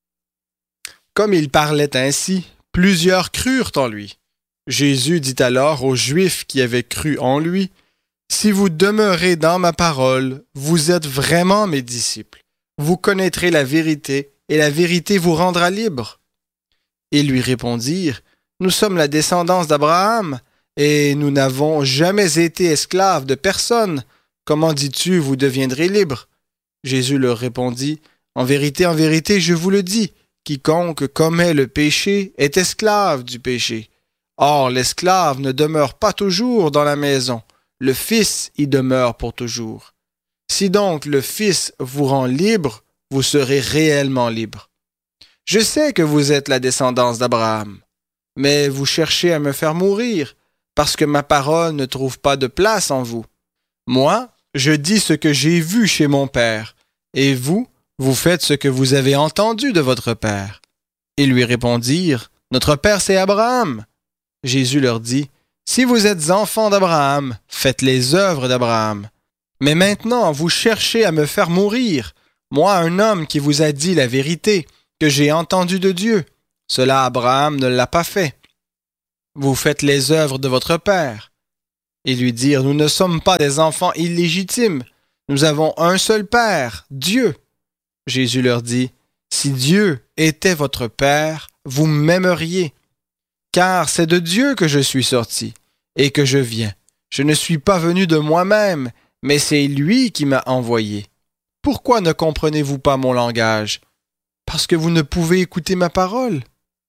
Comme il parlait ainsi, plusieurs crurent en lui. Jésus dit alors aux Juifs qui avaient cru en lui, « Si vous demeurez dans ma parole, vous êtes vraiment mes disciples. Vous connaîtrez la vérité, et la vérité vous rendra libre. » Ils lui répondirent, « Nous sommes la descendance d'Abraham, et nous n'avons jamais été esclaves de personne. Comment dis-tu, vous deviendrez libres? » Jésus leur répondit, « en vérité, je vous le dis, quiconque commet le péché est esclave du péché. Or, l'esclave ne demeure pas toujours dans la maison, le Fils y demeure pour toujours. Si donc le Fils vous rend libre, vous serez réellement libre. Je sais que vous êtes la descendance d'Abraham, mais vous cherchez à me faire mourir, parce que ma parole ne trouve pas de place en vous. Moi, je dis ce que j'ai vu chez mon Père, et vous, vous faites ce que vous avez entendu de votre Père. » Ils lui répondirent, « Notre Père, c'est Abraham. » Jésus leur dit, « Si vous êtes enfants d'Abraham, faites les œuvres d'Abraham. Mais maintenant, vous cherchez à me faire mourir, moi, un homme qui vous a dit la vérité, que j'ai entendue de Dieu. Cela, Abraham ne l'a pas fait. Vous faites les œuvres de votre père. » Ils lui dirent, « Nous ne sommes pas des enfants illégitimes. Nous avons un seul Père, Dieu. » Jésus leur dit, « Si Dieu était votre Père, vous m'aimeriez, car c'est de Dieu que je suis sorti et que je viens. Je ne suis pas venu de moi-même, mais c'est lui qui m'a envoyé. Pourquoi ne comprenez-vous pas mon langage? Parce que vous ne pouvez écouter ma parole.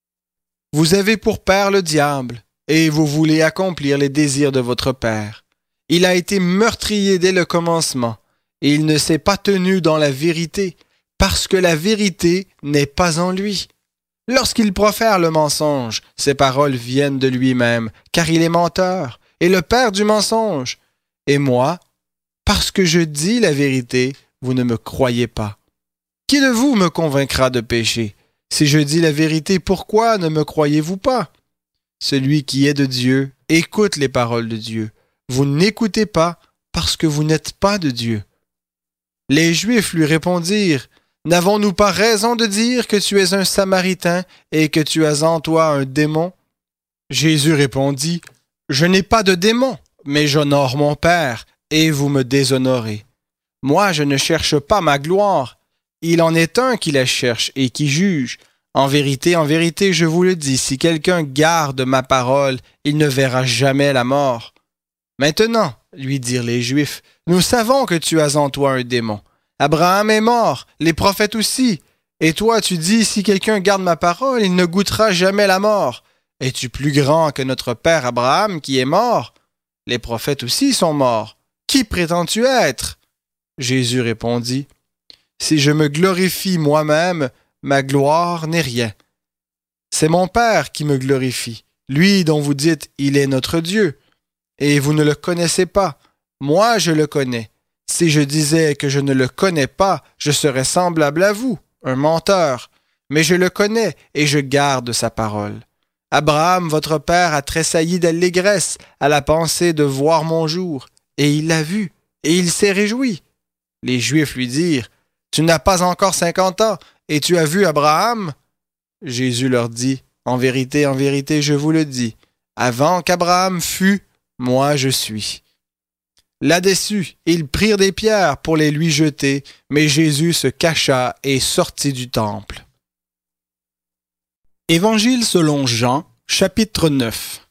Vous avez pour père le diable, et vous voulez accomplir les désirs de votre père. Il a été meurtrier dès le commencement, et il ne s'est pas tenu dans la vérité, parce que la vérité n'est pas en lui. Lorsqu'il profère le mensonge, ses paroles viennent de lui-même, car il est menteur, et le père du mensonge. Et moi, parce que je dis la vérité, vous ne me croyez pas. Qui de vous me convaincra de péché? Si je dis la vérité, pourquoi ne me croyez-vous pas? Celui qui est de Dieu écoute les paroles de Dieu. Vous n'écoutez pas parce que vous n'êtes pas de Dieu. » Les Juifs lui répondirent, « N'avons-nous pas raison de dire que tu es un Samaritain et que tu as en toi un démon? » Jésus répondit, « Je n'ai pas de démon, mais j'honore mon Père, et vous me déshonorez. Moi, je ne cherche pas ma gloire. Il en est un qui la cherche et qui juge. En vérité, je vous le dis, si quelqu'un garde ma parole, il ne verra jamais la mort. » Maintenant, lui dirent les Juifs, nous savons que tu as en toi un démon. Abraham est mort, les prophètes aussi. Et toi, tu dis, si quelqu'un garde ma parole, il ne goûtera jamais la mort. Es-tu plus grand que notre père Abraham qui est mort? Les prophètes aussi sont morts. Qui prétends-tu être? Jésus répondit, si je me glorifie moi-même, ma gloire n'est rien. C'est mon Père qui me glorifie, lui dont vous dites, il est notre Dieu. Et vous ne le connaissez pas. Moi, je le connais. Si je disais que je ne le connais pas, je serais semblable à vous, un menteur. Mais je le connais et je garde sa parole. Abraham, votre père, a tressailli d'allégresse à la pensée de voir mon jour. Et il l'a vu, et il s'est réjoui. Les Juifs lui dirent, tu n'as pas encore 50 ans, et tu as vu Abraham? Jésus leur dit, en vérité, je vous le dis, avant qu'Abraham fût, moi je suis. Là-dessus, ils prirent des pierres pour les lui jeter, mais Jésus se cacha et sortit du temple. Évangile selon Jean, chapitre 9.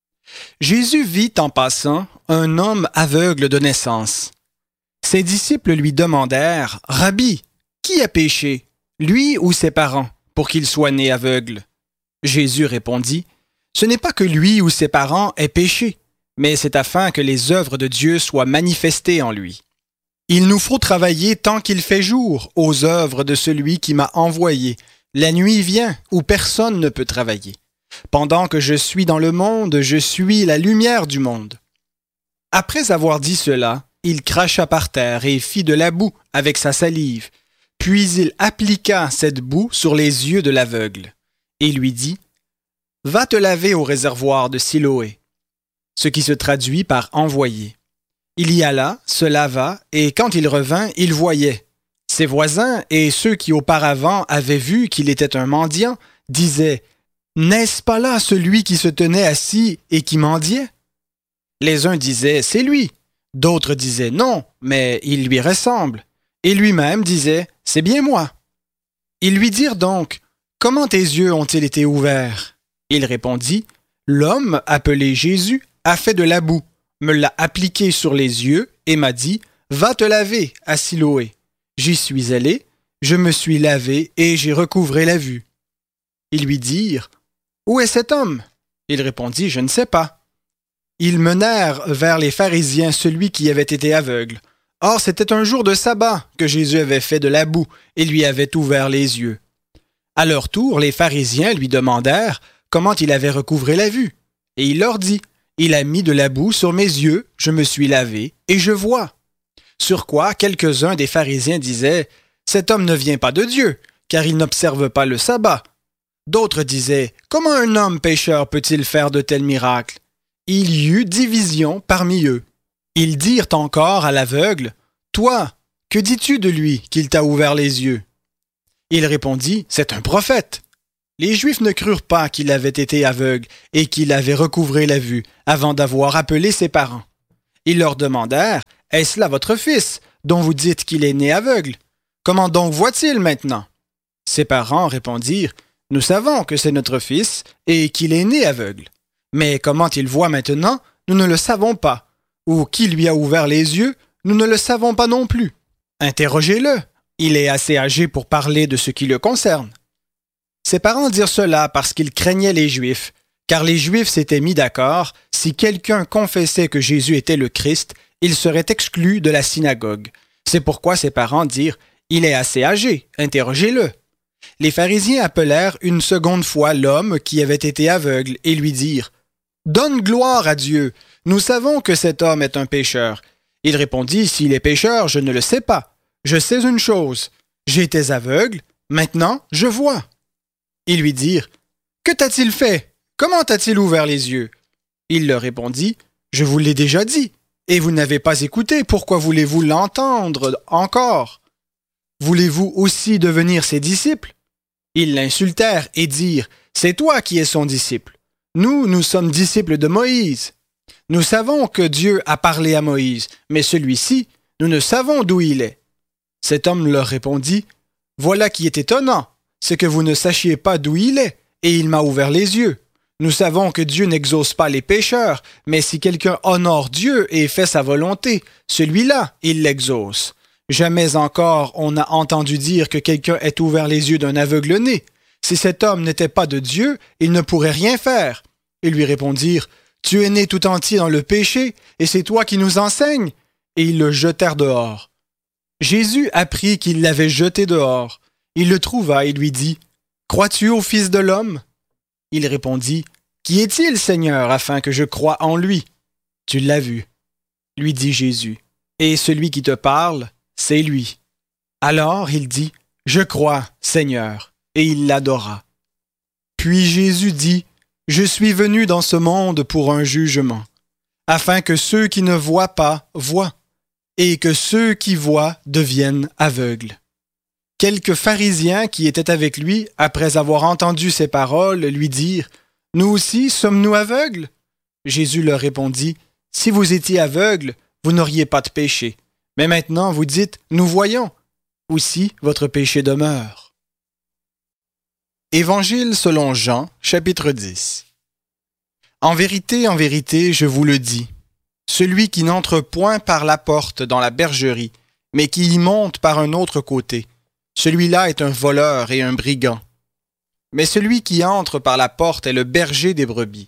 Jésus vit en passant un homme aveugle de naissance. Ses disciples lui demandèrent, « Rabbi, qui a péché, lui ou ses parents, pour qu'il soit né aveugle? » Jésus répondit, « Ce n'est pas que lui ou ses parents aient péché, mais c'est afin que les œuvres de Dieu soient manifestées en lui. Il nous faut travailler tant qu'il fait jour aux œuvres de celui qui m'a envoyé. La nuit vient où personne ne peut travailler. Pendant que je suis dans le monde, je suis la lumière du monde. » Après avoir dit cela, il cracha par terre et fit de la boue avec sa salive. Puis il appliqua cette boue sur les yeux de l'aveugle et lui dit, « Va te laver au réservoir de Siloé », ce qui se traduit par « envoyer ». Il y alla, se lava, et quand il revint, il voyait. Ses voisins et ceux qui auparavant avaient vu qu'il était un mendiant disaient, « N'est-ce pas là celui qui se tenait assis et qui mendiait? » Les uns disaient, « C'est lui ». D'autres disaient, « Non, mais il lui ressemble. » Et lui-même disait, « C'est bien moi. » Ils lui dirent donc, « Comment tes yeux ont-ils été ouverts? » Il répondit, « L'homme appelé Jésus a fait de la boue, me l'a appliqué sur les yeux et m'a dit, « Va te laver à Siloé. » J'y suis allé, je me suis lavé et j'ai recouvré la vue. Ils lui dirent, « Où est cet homme? » Il répondit, « Je ne sais pas. » Ils menèrent vers les pharisiens celui qui avait été aveugle. Or, c'était un jour de sabbat que Jésus avait fait de la boue et lui avait ouvert les yeux. À leur tour, les pharisiens lui demandèrent comment il avait recouvré la vue. Et il leur dit, « Il a mis de la boue sur mes yeux, je me suis lavé et je vois. » Sur quoi quelques-uns des pharisiens disaient, « Cet homme ne vient pas de Dieu, car il n'observe pas le sabbat. » D'autres disaient, « Comment un homme pécheur peut-il faire de tels miracles? » Il y eut division parmi eux. Ils dirent encore à l'aveugle, « Toi, que dis-tu de lui qu'il t'a ouvert les yeux ?» Il répondit, « C'est un prophète. » Les Juifs ne crurent pas qu'il avait été aveugle et qu'il avait recouvré la vue avant d'avoir appelé ses parents. Ils leur demandèrent, « Est-ce là votre fils, dont vous dites qu'il est né aveugle? Comment donc voit-il maintenant ?» Ses parents répondirent, « Nous savons que c'est notre fils et qu'il est né aveugle. Mais comment il voit maintenant, nous ne le savons pas. Ou qui lui a ouvert les yeux, nous ne le savons pas non plus. Interrogez-le, il est assez âgé pour parler de ce qui le concerne. » Ses parents dirent cela parce qu'ils craignaient les Juifs, car les Juifs s'étaient mis d'accord, si quelqu'un confessait que Jésus était le Christ, il serait exclu de la synagogue. C'est pourquoi ses parents dirent, « Il est assez âgé, interrogez-le. » Les pharisiens appelèrent une seconde fois l'homme qui avait été aveugle et lui dirent, « Donne gloire à Dieu, nous savons que cet homme est un pécheur. » Il répondit, « S'il est pécheur, je ne le sais pas. Je sais une chose, j'étais aveugle, maintenant je vois. » Ils lui dirent, « Que t'a-t-il fait? Comment t'a-t-il ouvert les yeux? » Il leur répondit, « Je vous l'ai déjà dit, et vous n'avez pas écouté, pourquoi voulez-vous l'entendre encore? Voulez-vous aussi devenir ses disciples? » Ils l'insultèrent et dirent, « C'est toi qui es son disciple. Nous sommes disciples de Moïse. Nous savons que Dieu a parlé à Moïse, mais celui-ci, nous ne savons d'où il est. » Cet homme leur répondit, « Voilà qui est étonnant, c'est que vous ne sachiez pas d'où il est, et il m'a ouvert les yeux. Nous savons que Dieu n'exauce pas les pécheurs, mais si quelqu'un honore Dieu et fait sa volonté, celui-là, il l'exauce. Jamais encore on n'a entendu dire que quelqu'un ait ouvert les yeux d'un aveugle-né. Si cet homme n'était pas de Dieu, il ne pourrait rien faire. » Ils lui répondirent, « Tu es né tout entier dans le péché, et c'est toi qui nous enseignes. » Et ils le jetèrent dehors. Jésus apprit qu'ils l'avaient jeté dehors. Il le trouva et lui dit, « Crois-tu au Fils de l'homme? » Il répondit, « Qui est-il, Seigneur, afin que je croie en lui? » « Tu l'as vu, » lui dit Jésus, « et celui qui te parle, c'est lui. » Alors il dit, « Je crois, Seigneur, » et il l'adora. Puis Jésus dit, « Je suis venu dans ce monde pour un jugement, afin que ceux qui ne voient pas voient, et que ceux qui voient deviennent aveugles. » Quelques pharisiens qui étaient avec lui, après avoir entendu ces paroles, lui dirent, « Nous aussi sommes-nous aveugles? » Jésus leur répondit, « Si vous étiez aveugles, vous n'auriez pas de péché. Mais maintenant vous dites, « Nous voyons. » Aussi votre péché demeure. Évangile selon Jean, chapitre 10. En vérité, je vous le dis, celui qui n'entre point par la porte dans la bergerie, mais qui y monte par un autre côté, celui-là est un voleur et un brigand. Mais celui qui entre par la porte est le berger des brebis.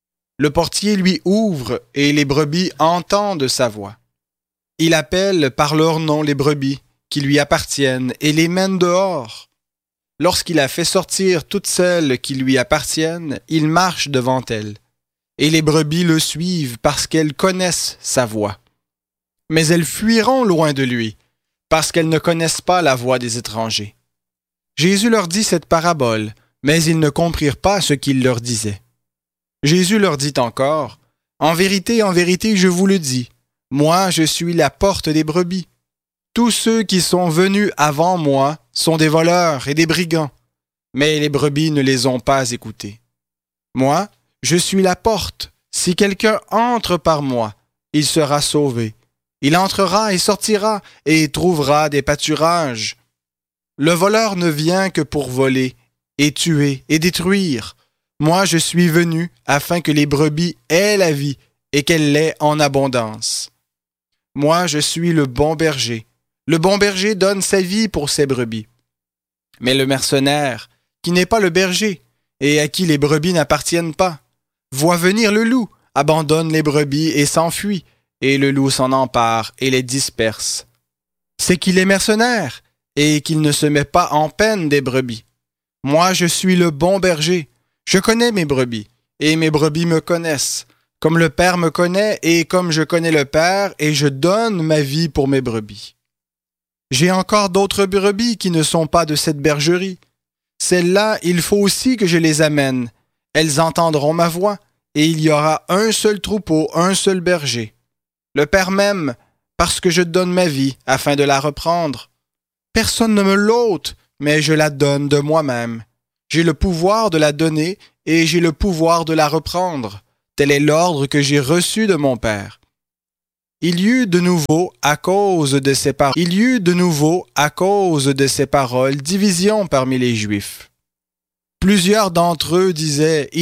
Le portier lui ouvre et les brebis entendent sa voix. Il appelle par leur nom les brebis qui lui appartiennent et les mène dehors. Lorsqu'il a fait sortir toutes celles qui lui appartiennent, il marche devant elles. Et les brebis le suivent parce qu'elles connaissent sa voix. Mais elles fuiront loin de lui, parce qu'elles ne connaissent pas la voix des étrangers. Jésus leur dit cette parabole, mais ils ne comprirent pas ce qu'il leur disait. Jésus leur dit encore, « En vérité, je vous le dis, moi je suis la porte des brebis. Tous ceux qui sont venus avant moi sont des voleurs et des brigands, mais les brebis ne les ont pas écoutés. Moi, je suis la porte. Si quelqu'un entre par moi, il sera sauvé. Il entrera et sortira et trouvera des pâturages. Le voleur ne vient que pour voler et tuer et détruire. Moi, je suis venu afin que les brebis aient la vie et qu'elle l'ait en abondance. Moi, je suis le bon berger. Le bon berger donne sa vie pour ses brebis. Mais le mercenaire, qui n'est pas le berger et à qui les brebis n'appartiennent pas, voit venir le loup, abandonne les brebis et s'enfuit, et le loup s'en empare et les disperse. C'est qu'il est mercenaire et qu'il ne se met pas en peine des brebis. Moi, je suis le bon berger. Je connais mes brebis, et mes brebis me connaissent, comme le Père me connaît, et comme je connais le Père, et je donne ma vie pour mes brebis. J'ai encore d'autres brebis qui ne sont pas de cette bergerie. Celles-là, il faut aussi que je les amène. Elles entendront ma voix, et il y aura un seul troupeau, un seul berger. Le Père m'aime parce que je donne ma vie afin de la reprendre. Personne ne me l'ôte, mais je la donne de moi-même. J'ai le pouvoir de la donner et j'ai le pouvoir de la reprendre. Tel est l'ordre que j'ai reçu de mon Père. Il y eut de nouveau, à cause de ces paroles, division parmi les Juifs. Plusieurs d'entre eux disaient